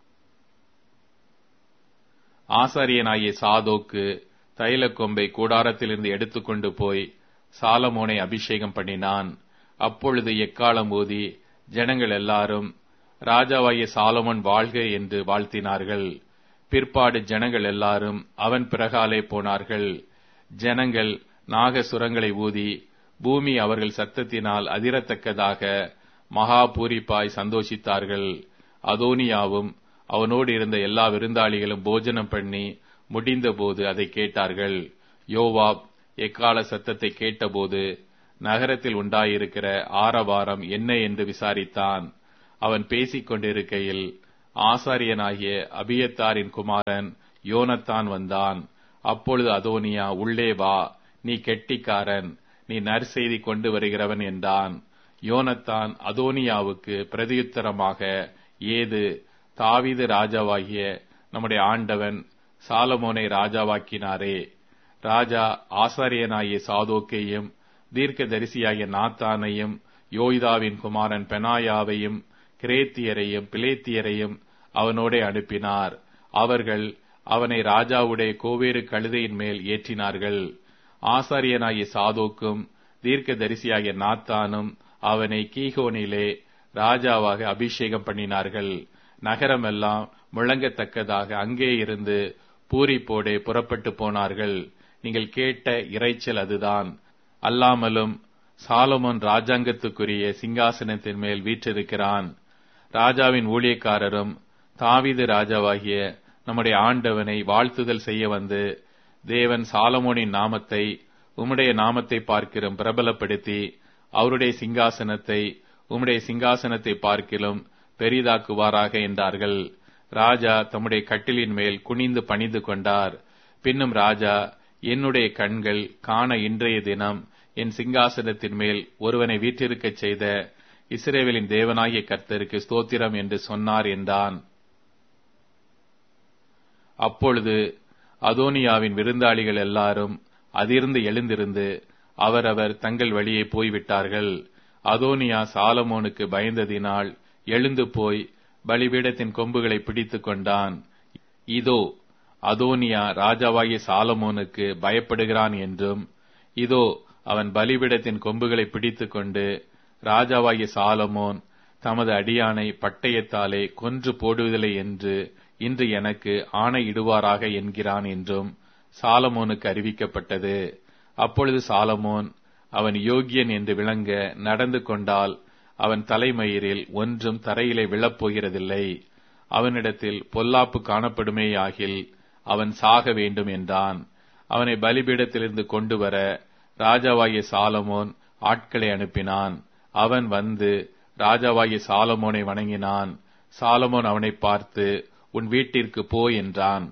[SPEAKER 1] ஆசாரியனாகிய சாதோக்கு தைல கொம்பை கூடாரத்திலிருந்து எடுத்துக்கொண்டு போய் சாலமோனை அபிஷேகம் பண்ணினான். அப்பொழுது எக்காலம் ஊதி ஜனங்கள் எல்லாரும் ராஜாவாகிய சாலமோன் வாழ்க என்று வாழ்த்தினார்கள். பிற்பாடு ஜனங்கள் எல்லாரும் அவன் பிறகாலே போனார்கள். ஜனங்கள் நாகசுரங்களை ஊதி பூமி அவர்கள் சத்தத்தினால் அதிரத்தக்கதாக மகா பூரிப்பாய் சந்தோஷித்தார்கள். அதோனியாவும் அவனோடு இருந்த எல்லா விருந்தாளிகளும் போஜனம் பண்ணி முடிந்த போது அதை கேட்டார்கள்.
[SPEAKER 2] யோவாப் எக்கால சத்தத்தை கேட்டபோது நகரத்தில் உண்டாயிருக்கிற ஆரவாரம் என்ன என்று விசாரித்தான். அவன் பேசிக் கொண்டிருக்கையில் ஆசாரியனாகிய அபியத்தாரின் குமாரன் யோனத்தான் வந்தான். அப்பொழுது அதோனியா, உள்ளே வா, நீ கெட்டிக்காரன், நீ நற்செய்தி கொண்டு வருகிறவன் என்றான். யோனத்தான் அதோனியாவுக்கு பிரதியுத்தரமாக, ஏது, தாவீது ராஜாவாகிய நம்முடைய ஆண்டவன் சாலமோனை ராஜாவாக்கினாரே. ராஜா ஆசாரியனாகிய சாதோக்கையும் தீர்க்கதரிசியாகிய நாத்தானையும் யோய்தாவின் குமாரன் பெனாயாவையும் கிரேத்தியரையும் பிலேத்தியரையும் அவனோடே அனுப்பினார். அவர்கள் அவனை ராஜாவுடைய கோவேறு கழுதையின் மேல் ஏற்றினார்கள். ஆசாரியனாகிய சாதோக்கும் தீர்க்கதரிசியாகிய நாத்தானும் அவனை கீகோனிலே ராஜாவாக அபிஷேகம் பண்ணினார்கள். நகரமெல்லாம் முழங்கத்தக்கதாக அங்கே இருந்து பூரிப்போடே புறப்பட்டு போனார்கள். நீங்கள் கேட்ட இரைச்சல் அதுதான். அல்லாமலும் சாலமோன் ராஜாங்கத்துக்குரிய சிங்காசனத்தின் மேல் வீற்றிருக்கிறான். ராஜாவின் ஊழியக்காரரும் தாவீது ராஜாவாகிய நம்முடைய ஆண்டவனை வாழ்த்துதல் செய்ய வந்து, தேவன் சாலமோனின் நாமத்தை உம்முடைய நாமத்தை பார்க்கிலும் பிரபலப்படுத்தி அவருடைய சிங்காசனத்தை உம்முடைய சிங்காசனத்தை பார்க்கிலும் பெரிதாக்குவாராக என்றார்கள். ராஜா தம்முடைய கட்டிலின் மேல் குனிந்து பணிந்து கொண்டார். பின்னும் ராஜா, என்னுடைய கண்கள் காண இன்றைய தினம் என் சிங்காசனத்தின் மேல் ஒருவனை வீற்றிருக்கச் செய்த இஸ்ரவேலின் தேவனாகிய கர்த்தருக்கு ஸ்தோத்திரம் என்று சொன்னார் என்றான். அப்பொழுது அதோனியாவின் விருந்தாளிகள் எல்லாரும் அதிர்ந்து எழுந்திருந்து அவரவர் தங்கள் வழியே போய்விட்டார்கள். அதோனியா சாலமோனுக்கு பயந்ததினால் எழுந்து போய் பலிபீடத்தின் கொம்புகளை பிடித்துக் கொண்டான். இதோ, அதோனியா ராஜாவாகிய சாலமோனுக்கு பயப்படுகிறான் என்றும், இதோ அவன் பலிபீடத்தின் கொம்புகளை பிடித்துக் கொண்டு ராஜாவாகிய சாலமோன் தமது அடியானை பட்டயத்தாலே கொன்று போடுவதில்லை என்று இன்று எனக்கு ஆணையிடுவாராக என்கிறான் என்றும் சாலமோனுக்கு அறிவிக்கப்பட்டது. அப்பொழுது சாலமோன் அவன் யோகியன் என்று விளங்க நடந்து கொண்டால் அவன் தலைமயிரில் ஒன்றும் தரையிலே விழப்போகிறதில்லை. அவனிடத்தில் பொல்லாப்பு காணப்படுமேயாகில் அவன் சாக வேண்டும் என்றான். அவனை பலிபீடத்திலிருந்து கொண்டு வர ராஜாவாகிய சாலமோன் ஆட்களை அனுப்பினான். அவன் வந்து ராஜாவாகிய சாலமோனை வணங்கினான். சாலமோன் அவனை பார்த்து, உன் வீட்டிற்கு போ என்றான்.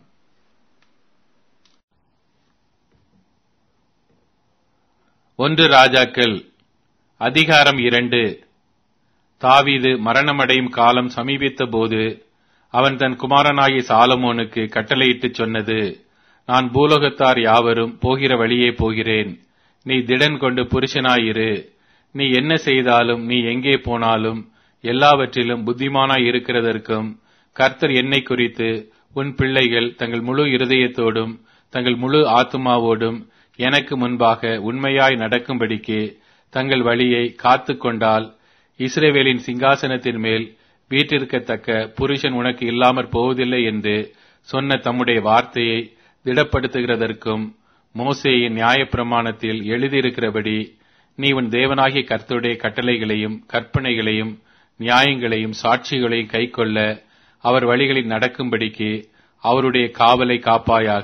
[SPEAKER 2] ஒன்று ராஜாக்கள் அதிகாரம் 2. தாவீது மரணமடையும் காலம் சமீபித்த போது அவன் தன் குமாரனாகிய சாலமோனுக்கு கட்டளையிட்டுச் சொன்னது, நான் பூலோகத்தார் யாவரும் போகிற வழியே போகிறேன். நீ திடன் கொண்டு புருஷனாயிரு. நீ என்ன செய்தாலும் நீ எங்கே போனாலும் எல்லாவற்றிலும் புத்திமானாய் இருக்கிறதற்கும் கர்த்தர் என்னை குறித்து உன் பிள்ளைகள் தங்கள் முழு இருதயத்தோடும் தங்கள் முழு ஆத்துமாவோடும் எனக்கு முன்பாக உண்மையாய் நடக்கும்படிக்கு தங்கள் வழியை காத்து கொண்டால் இஸ்ரவேலின் சிங்காசனத்தின் மேல் வீற்றிருக்கத்தக்க புருஷன் உனக்கு இல்லாமற் போவதில்லை என்று சொன்ன தம்முடைய வார்த்தையை திடப்படுத்துகிறதற்கும் மோசேயின் நியாயப்பிரமாணத்தில் எழுதியிருக்கிறபடி நீ உன் தேவனாகிய கர்த்தருடைய கட்டளைகளையும் கற்பனைகளையும் நியாயங்களையும் சாட்சிகளையும் கைக்கொள்ள அவர் வழிகளில் நடக்கும்படிக்கு அவருடைய காவலை காப்பாயாக.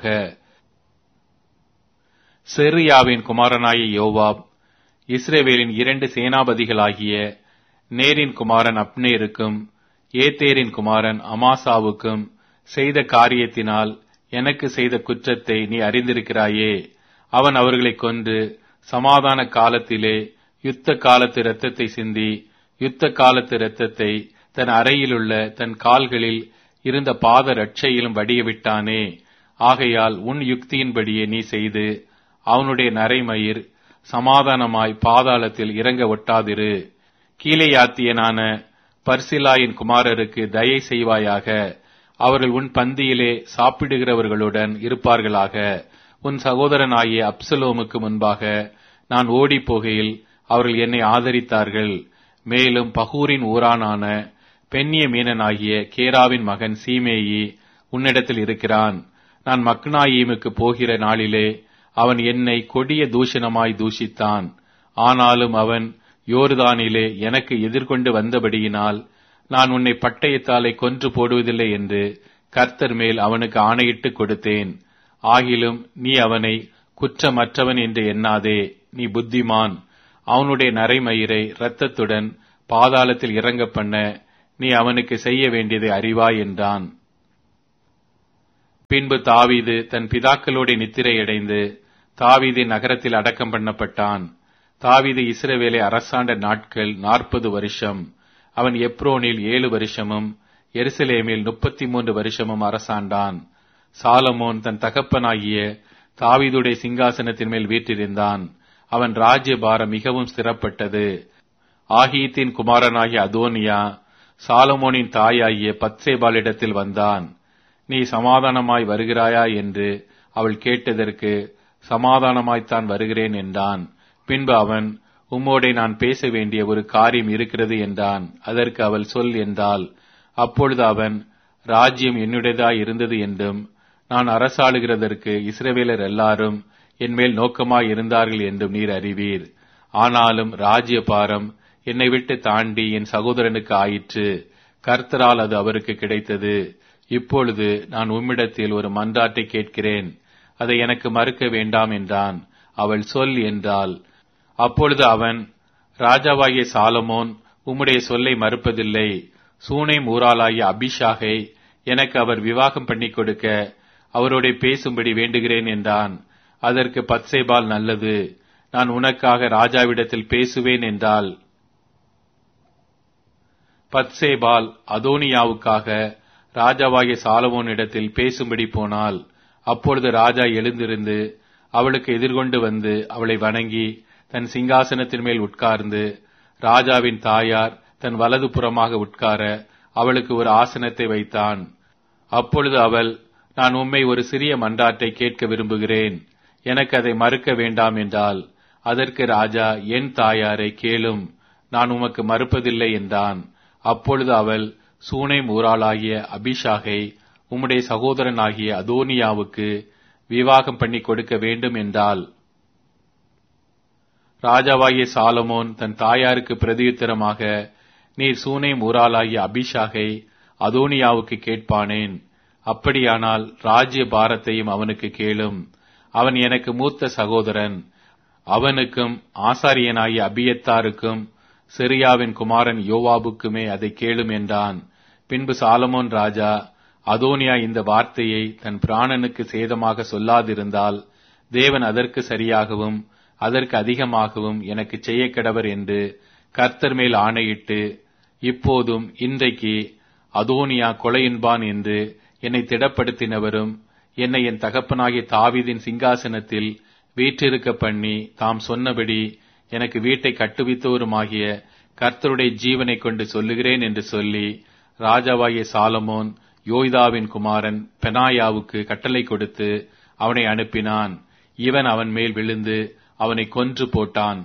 [SPEAKER 2] செருயாவின் குமாரனாகிய யோவாப் இஸ்ரவேலின் 2 சேனாபதிகளாகிய நேரின் குமாரன் அப்னேருக்கும் ஏத்தேரின் குமாரன் அமாசாவுக்கும் செய்த காரியத்தினால் எனக்கு செய்த குற்றத்தை நீ அறிந்திருக்கிறாயே. அவன் அவர்களை கொன்று சமாதான காலத்திலே யுத்த காலத்து இரத்தத்தை சிந்தி யுத்த காலத்து இரத்தத்தை தன் அறையிலுள்ள தன் கால்களில் இருந்த பாத ரட்சையிலும் வடிய விட்டானே. ஆகையால் உன் யுக்தியின்படியே நீ செய்து அவனுடைய நரைமயிர் சமாதானமாய் பாதாளத்தில் இறங்க ஒட்டாதிரு. கீலேயாத்தியனான பர்சிலாயின் குமாரருக்கு தயை செய்வாயாக. அவர்கள் உன் பந்தியிலே சாப்பிடுகிறவர்களுடன் இருப்பார்களாக. உன் சகோதரனாகிய அப்சலோமுக்கு முன்பாக நான் ஓடி போகையில் அவர்கள் என்னை ஆதரித்தார்கள். மேலும் பகூரின் ஊரானான பென்யமீனனாகிய கேராவின் மகன் சீமேயி உன்னிடத்தில் இருக்கிறான். நான் மக்னாயீமுக்கு போகிற நாளிலே அவன் என்னை கொடிய தூஷணமாய் தூஷித்தான். ஆனாலும் அவன் யோர்தானிலே எனக்கு எதிர்கொண்டு வந்தபடியினால் நான் உன்னை பட்டயத்தாலே கொன்று போடுவதில்லை என்று கர்த்தர் மேல் அவனுக்கு ஆணையிட்டு கொடுத்தேன். ஆகிலும் நீ அவனை
[SPEAKER 1] குற்றமற்றவன் என்று எண்ணாதே, நீ புத்திமான். அவனுடைய நரைமயிரை இரத்தத்துடன் பாதாளத்தில் இறங்க பண்ண நீ அவனுக்கு செய்ய வேண்டியதை அறிவாய் என்றான். பின்பு தாவீது தன் பிதாக்களோட நித்திரையடைந்து தாவீதின் நகரத்தில் அடக்கம் பண்ணப்பட்டான். தாவீது இஸ்ரவேலை அரசாண்ட நாட்கள் 40 வருஷம். அவன் எப்ரோனில் 7 வருஷமும் எருசலேமில் 33 வருஷமும் அரசாண்டான். சாலமோன் தன் தகப்பனாகிய தாவீதுடைய சிங்காசனத்தின் மேல் வீற்றிருந்தான். அவன் ராஜ்யபாரம் மிகவும் ஸ்திரப்பட்டது. ஆகீத்தின் குமாரனாகிய அதோனியா சாலமோனின் தாயாகிய பத்சேபாளிடத்தில் வந்தான். நீ சமாதானமாய் வருகிறாயா என்று அவள் கேட்டதற்கு, சமாதானமாய்த்தான் வருகிறேன் என்றான். பின்பு அவன், உம்மோடே நான் பேச வேண்டிய ஒரு காரியம் இருக்கிறது என்றான். அதற்கு அவள், சொல் என்றாள். அப்பொழுது அவன், ராஜ்யம் என்னுடையதாய் இருந்தது என்றும் நான் அரசாளுகிறதற்கு இஸ்ரவேலர் எல்லாரும் என்மேல் நோக்கமாய் இருந்தார்கள் என்றும் நீர் அறிவீர். ஆனாலும் ராஜ்யபாரம் என்னை விட்டு தாண்டி என் சகோதரனுக்கு ஆயிற்று. கர்த்தரால் அது அவருக்கு கிடைத்தது. இப்பொழுது நான் உம்மிடத்தில் ஒரு மன்றாட்டை கேட்கிறேன், அதை எனக்கு மறுக்க வேண்டாம் என்றான். அவள், சொல் என்றாள். அப்பொழுது அவன், ராஜாவாகிய சாலமோன் உம்முடைய சொல்லை மறுப்பதில்லை. சூனேம் ஊராளாகிய அபிஷாகை எனக்கு அவர் விவாகம் பண்ணி கொடுக்க அவரோட பேசும்படி வேண்டுகிறேன் என்றான். அதற்கு பத்சேபால், நல்லது, நான் உனக்காக ராஜாவிடத்தில் பேசுவேன் என்றாள். பத்சேபால் அதோனியாவுக்காக ராஜாவாகிய சாலமோனிடத்தில் பேசும்படி போனாள். அப்பொழுது ராஜா எழுந்திருந்து அவளுக்கு எதிர்கொண்டு வந்து அவளை வணங்கி தன் சிங்காசனத்தின் மேல் உட்கார்ந்து, ராஜாவின் தாயார் தன் வலது புறமாக உட்கார அவளுக்கு ஒரு ஆசனத்தை வைத்தான். அப்பொழுது அவள், நான் உம்மை ஒரு சிறிய மன்றாட்டை கேட்க விரும்புகிறேன், எனக்கு அதை மறுக்க வேண்டாம் என்றாள். அதற்கு ராஜா, என் தாயாரை கேளும், நான் உமக்கு மறுப்பதில்லை என்றான். அப்பொழுது அவள், சூனேம் ஊராளாகிய அபிஷாகை உம்முடைய சகோதரனாகிய அதோனியாவுக்கு விவாகம் பண்ணி கொடுக்க வேண்டும் என்றாள். ராஜாவாகிய சாலமோன் தன் தாயாருக்கு பிரதியுத்தரமாக, நீர் சூனேம் ஊராளாகிய அபிஷாகை அதோனியாவுக்கு கேட்பானேன். அப்படியானால் ராஜ்ய பாரத்தையும் அவனுக்கு கேளும். அவன் எனக்கு மூத்த சகோதரன். அவனுக்கும் ஆசாரியனாகிய அபியத்தாருக்கும் செரியாவின் குமாரன் யோவாபுக்குமே அதை கேளும் என்றான். பின்பு சாலமோன் ராஜா, அதோனியா இந்த வார்த்தையை தன் பிராணனுக்கு சேதமாக சொல்லாதிருந்தால் தேவன் அதற்கு சரியாகவும் அதற்கு அதிகமாகவும் எனக்கு செய்ய கடவர் என்று கர்த்தர் மேல் ஆணையிட்டு, இப்போதும் இன்றைக்கு அதோனியா கொலையின்பான் என்று என்னை திடப்படுத்தினவரும் என்னை என் தகப்பனாகிய தாவீதின் சிங்காசனத்தில் வீற்றிருக்க பண்ணி தாம் சொன்னபடி எனக்கு வீட்டை கட்டுவித்தவருமாகிய கர்த்தருடைய ஜீவனை கொண்டு சொல்லுகிறேன் என்று சொல்லி, ராஜாவாகிய சாலமோன் யோய்தாவின் குமாரன் பெனாயாவுக்கு கட்டளை கொடுத்து அவனை அனுப்பினான். இவன் அவன் மேல் விழுந்து அவனை கொன்று போட்டான்.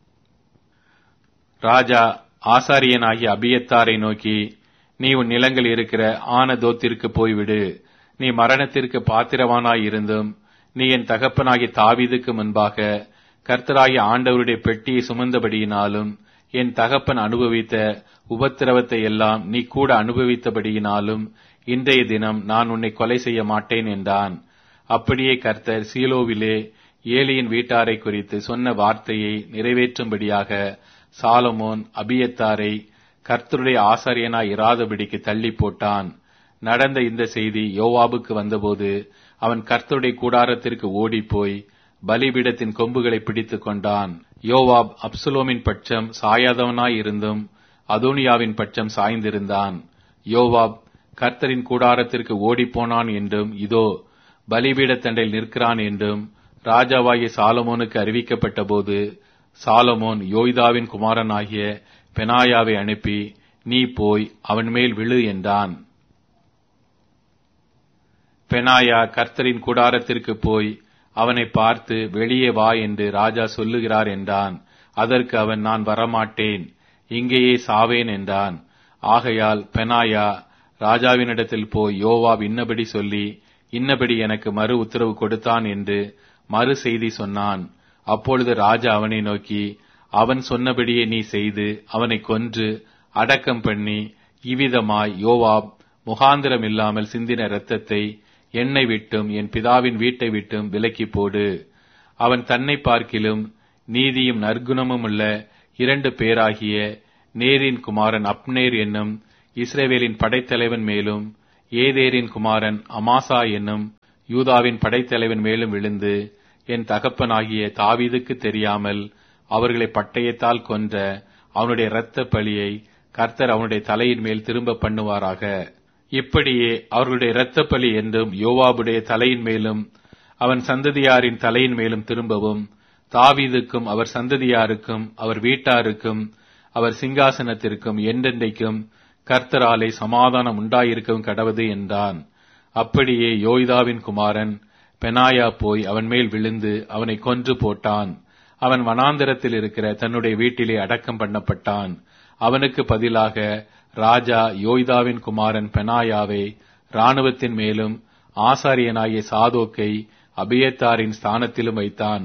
[SPEAKER 1] ராஜா ஆசாரியனாகிய அபியத்தாரை நோக்கி, நீ உன் நிலங்கள் இருக்கிற ஆனதோத்திற்கு போய்விடு. நீ மரணத்திற்கு பாத்திரவானாய் இருந்தும் நீ என் தகப்பனாகிய தாவீதுக்கு முன்பாக கர்த்தராகிய ஆண்டவருடைய பெட்டியை சுமந்தபடியினாலும் என் தகப்பன் அனுபவித்த உபத்திரவத்தை எல்லாம் நீ கூட அனுபவித்தபடியினாலும் இன்றைய தினம் நான் உன்னை கொலை செய்ய மாட்டேன் என்றான். அப்படியே கர்த்தர் சீலோவிலே ஏலியின் வீட்டாரை குறித்து சொன்ன வார்த்தையை நிறைவேற்றும்படியாக சாலமோன் அபியத்தாரை கர்த்தருடைய ஆசாரியனாய் இராதபடிக்கு தள்ளி போட்டான். நடந்த இந்த செய்தி யோவாபுக்கு வந்தபோது அவன் கர்த்தருடைய கூடாரத்திற்கு ஓடிப்போய் பலிபீடத்தின் கொம்புகளை பிடித்துக் கொண்டான். யோவாப் அப்சலோமின் பட்சம் சாயாதவனாய் இருந்தும் அதோனியாவின் பட்சம் சாய்ந்திருந்தான். யோவாப் கர்த்தரின் கூடாரத்திற்கு ஓடிப்போனான் என்றும், இதோ பலிபீடத்தண்டையில் நிற்கிறான் என்றும் ராஜாவாகிய சாலமோனுக்கு அறிவிக்கப்பட்ட போது, சாலமோன் யோய்தாவின் குமாரனாகிய பெனாயாவை அனுப்பி, நீ போய் அவன் மேல் விழு என்றான். பெனாயா கர்த்தரின் கூடாரத்திற்கு போய் அவனை பார்த்து, வெளியே வா என்று ராஜா சொல்லுகிறார் என்றான். அதற்கு அவன், நான் வரமாட்டேன், இங்கேயே சாவேன் என்றான். ஆகையால் பெனாயா ராஜாவினிடத்தில் போய் யோவாப் இன்னபடி சொல்லி இன்னபடி எனக்கு மறு உத்தரவு கொடுத்தான் என்று மறு செய்தி சொன்னான். அப்பொழுது ராஜா அவனை நோக்கி, அவன் சொன்னபடியே நீ செய்து அவனை கொன்று அடக்கம் பண்ணி, இவ்விதமாய் யோவாப் முகாந்திரம் இல்லாமல் சிந்தின இரத்தத்தை என்னை விட்டும் என் பிதாவின் வீட்டை விட்டும் விலக்கி போடு. அவன் தன்னை பார்க்கிலும் நீதியும் நற்குணமும் உள்ள 2 பேராகிய நேரின் குமாரன் அப்னேர் என்னும் இஸ்ரவேலின் படைத்தலைவன் மேலும் ஏதேரின் குமாரன் அமாசா என்னும் யூதாவின் படைத்தலைவன் மேலும் விழுந்து, என் தகப்பனாகிய தாவீதுக்கு தெரியாமல் அவர்களை பட்டயத்தால் கொன்ற அவனுடைய இரத்த பழியை கர்த்தர் அவனுடைய தலையின் மேல் திரும்ப பண்ணுவாராக. இப்படியே அவர்களுடைய இரத்த பழி என்றும் யோவாபுடைய தலையின் மேலும் அவன் சந்ததியாரின் தலையின் மேலும் திரும்பவும், தாவீதுக்கும் அவர் சந்ததியாருக்கும் அவர் வீட்டாருக்கும் அவர் சிங்காசனத்திற்கும் என்றென்றைக்கும் கர்த்தராலே சமாதானம் உண்டாயிருக்கவும் கடவது என்றான். அப்படியே யோய்தாவின் குமாரன் பெனாயா போய் அவன் மேல் விழுந்து அவனை கொன்று போட்டான். அவன் வனாந்தரத்தில் இருக்கிற தன்னுடைய வீட்டிலே அடக்கம் பண்ணப்பட்டான். அவனுக்கு பதிலாக ராஜா யோய்தாவின் குமாரன் பெனாயாவை இராணுவத்தின் மேலும் ஆசாரியனாகிய சாதோக்கை அபியத்தாரின் ஸ்தானத்திலும் வைத்தான்.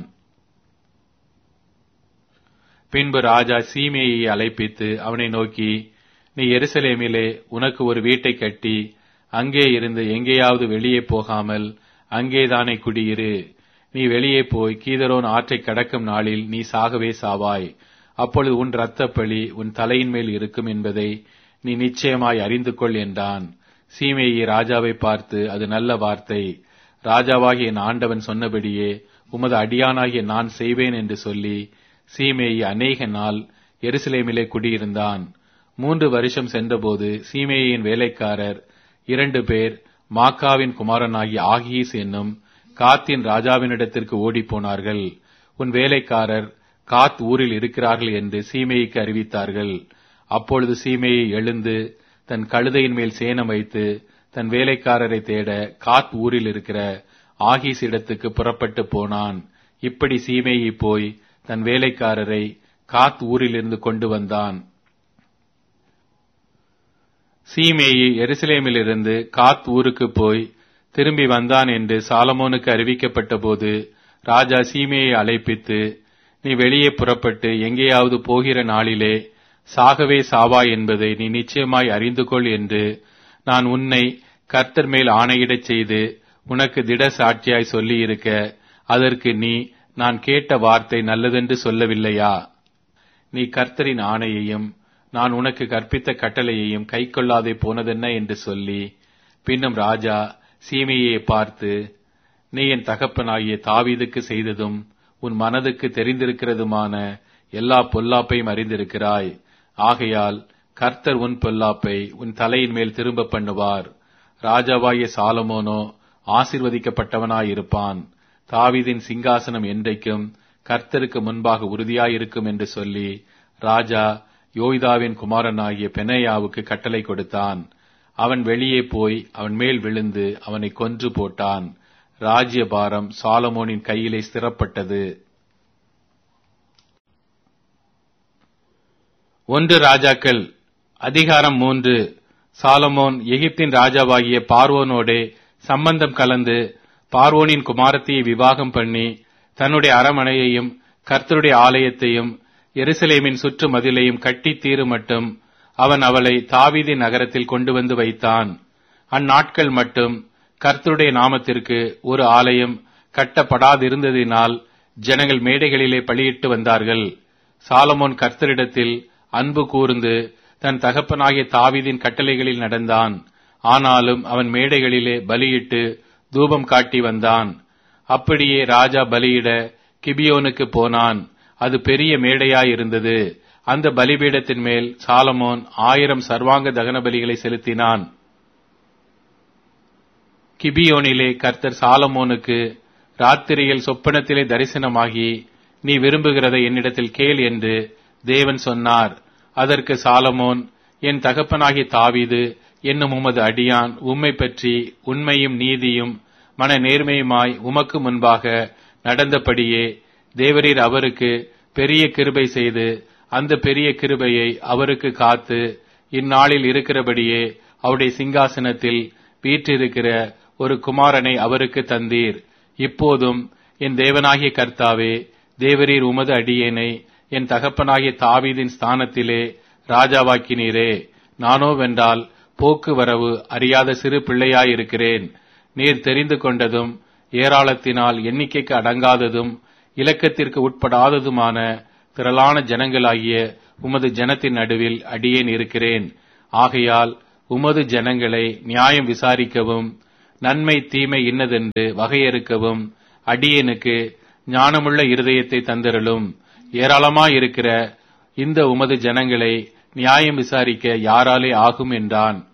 [SPEAKER 1] பின்பு ராஜா சீமேயை அழைப்பித்து அவனை நோக்கி, நீ எருசலேமிலே உனக்கு ஒரு வீட்டை கட்டி அங்கே இருந்து எங்கேயாவது வெளியே போகாமல் அங்கேதானே குடியிரு. நீ வெளியே போய் கீதரோன் ஆற்றை கடக்கும் நாளில் நீ சாகவே சாவாய். அப்பொழுது உன் இரத்தப்பழி உன் தலையின் மேல் இருக்கும் என்பதை நீ நிச்சயமாய் அறிந்து கொள் என்றான். சீமேயி ராஜாவை பார்த்து, அது நல்ல வார்த்தை, ராஜாவாகிய என் ஆண்டவன் சொன்னபடியே உமது அடியானாகிய நான் செய்வேன் என்று சொல்லி சீமேயி அநேக நாள் எருசலேமிலே குடியிருந்தான். 3 வருஷம் சென்றபோது சீமேயின் வேலைக்காரர் 2 பேர் மாக்காவின் குமாரனாகிய ஆகீஸ் என்னும் காத்தின் ராஜாவினிடத்திற்கு ஓடிப்போனார்கள். உன் வேலைக்காரர் காத் ஊரில் இருக்கிறார்கள் என்று சீமேயிக்கு அறிவித்தார்கள். அப்பொழுது சீமேயி எழுந்து தன் கழுதையின் மேல் சேணம் வைத்து தன் வேலைக்காரரை தேட காத் ஊரில் இருக்கிற ஆகீஸ் இடத்துக்கு புறப்பட்டு போனான். இப்படி சீமேயி போய் தன் வேலைக்காரரை காத் ஊரிலிருந்து கொண்டு வந்தான். சீமேயி எருசலேமிலிருந்து காத் ஊருக்கு போய் திரும்பி வந்தான் என்று சாலமோனுக்கு அறிவிக்கப்பட்ட போது ராஜா சீமேயை அழைப்பித்து, நீ வெளியே புறப்பட்டு எங்கேயாவது போகிற நாளிலே சாகவே சாவாய் என்பதை நீ நிச்சயமாய் அறிந்து கொள் என்று நான் உன்னை கர்த்தர் மேல் ஆணையிடச் செய்து உனக்கு திட சாட்சியாய் சொல்லியிருக்க, அதற்கு நீ நான் கேட்ட வார்த்தை நல்லதென்று சொல்லவில்லையா? நீ கர்த்தரின் ஆணையையும் நான் உனக்கு கற்பித்த கட்டளையையும் கைக்கொள்ளாதே போனதென்ன என்று சொல்லி, பின்னும் ராஜா சீமேயை பார்த்து, நீ என் தகப்பனாகிய தாவீதுக்கு செய்ததும் உன் மனதுக்கு தெரிந்திருக்கிறதுமான எல்லா பொல்லாப்பையும் அறிந்திருக்கிறாய். ஆகையால் கர்த்தர் உன் பொல்லாப்பை உன் தலையின் மேல் திரும்ப பண்ணுவார். ராஜாவாகிய சாலமோனோ ஆசீர்வதிக்கப்பட்டவனாயிருப்பான். தாவீதின் சிங்காசனம் என்றைக்கும் கர்த்தருக்கு முன்பாக உறுதியாயிருக்கும் என்று சொல்லி ராஜா யோய்தாவின் குமாரனாகிய பெனாயாவுக்கு கட்டளை கொடுத்தான். அவன் வெளியே போய் அவன் மேல் விழுந்து அவனை கொன்று போட்டான். ராஜ்யபாரம் சாலமோனின் கையிலே ஸ்திரப்பட்டது. 1 ராஜாக்கள் அதிகாரம் 3. சாலமோன் எகிப்தின் ராஜாவாகிய பார்வோனோடே சம்பந்தம் கலந்து பார்வோனின் குமாரத்தியை விவாகம் பண்ணி தன்னுடைய அரமனையையும் கர்த்தருடைய ஆலயத்தையும் எருசலேமின் சுற்று மதிலையும் கட்டி தீரு மட்டும் அவன் அவளை தாவீதின் நகரத்தில் கொண்டு வந்து வைத்தான். அந்நாட்கள் மட்டும் கர்த்தருடைய நாமத்திற்கு ஒரு ஆலயம் கட்டப்படாதிருந்ததினால் ஜனங்கள் மேடைகளிலே பலியிட்டு வந்தார்கள். சாலமோன் கர்த்தரிடத்தில் அன்பு கூர்ந்து தன் தகப்பனாகிய தாவீதின் கட்டளைகளில் நடந்தான். ஆனாலும் அவன் மேடைகளிலே பலியிட்டு தூபம் காட்டி வந்தான். அப்படியே ராஜா பலியிட கிபியோனுக்கு போனான். அது பெரிய மேடையாயிருந்தது. அந்த பலிபீடத்தின் மேல் சாலமோன் 1000 சர்வாங்க தகன பலிகளை செலுத்தினான். கிபியோனிலே கர்த்தர் சாலமோனுக்கு ராத்திரியில் சொப்பனத்திலே தரிசனமாகி, நீ விரும்புகிறதை என்னிடத்தில் கேள் என்று தேவன் சொன்னார். அதற்கு சாலமோன், என் தகப்பனாகிய தாவீது என்னும் உமது அடியான் உம்மை பற்றி உண்மையும் நீதியும் மன நேர்மையுமாய் உமக்கு முன்பாக நடந்தபடியே தேவரீர் அவருக்கு பெரிய கிருபை செய்து அந்த பெரிய கிருபையை அவருக்கு காத்து இந்நாளில் இருக்கிறபடியே அவருடைய சிங்காசனத்தில் வீற்றிருக்கிற ஒரு குமாரனை அவருக்கு தந்தீர். இப்போதும் என் தேவனாகிய கர்த்தாவே, தேவரீர் உமது அடியேனை என் தகப்பனாகிய தாவீதின் ஸ்தானத்திலே ராஜாவாக்கினீரே. நானோவென்றால் போக்குவரவு அறியாத சிறு பிள்ளையாயிருக்கிறேன். நீர் தெரிந்து கொண்டதும் ஏராளத்தினால் எண்ணிக்கைக்கு அடங்காததும் இலக்கத்திற்கு உட்படாததுமான திரளான ஜனங்களாகிய உமது ஜனத்தின் நடுவில் அடியேன் இருக்கிறேன். ஆகையால் உமது ஜனங்களை நியாயம் விசாரிக்கவும் நன்மை தீமை இன்னதென்று வகையறுக்கவும் அடியேனுக்கு ஞானமுள்ள இருதயத்தை தந்திரலும். ஏராளமாயிருக்கிற இந்த உமது ஜனங்களை நியாயம் விசாரிக்க யாராலே ஆகும் என்றான்.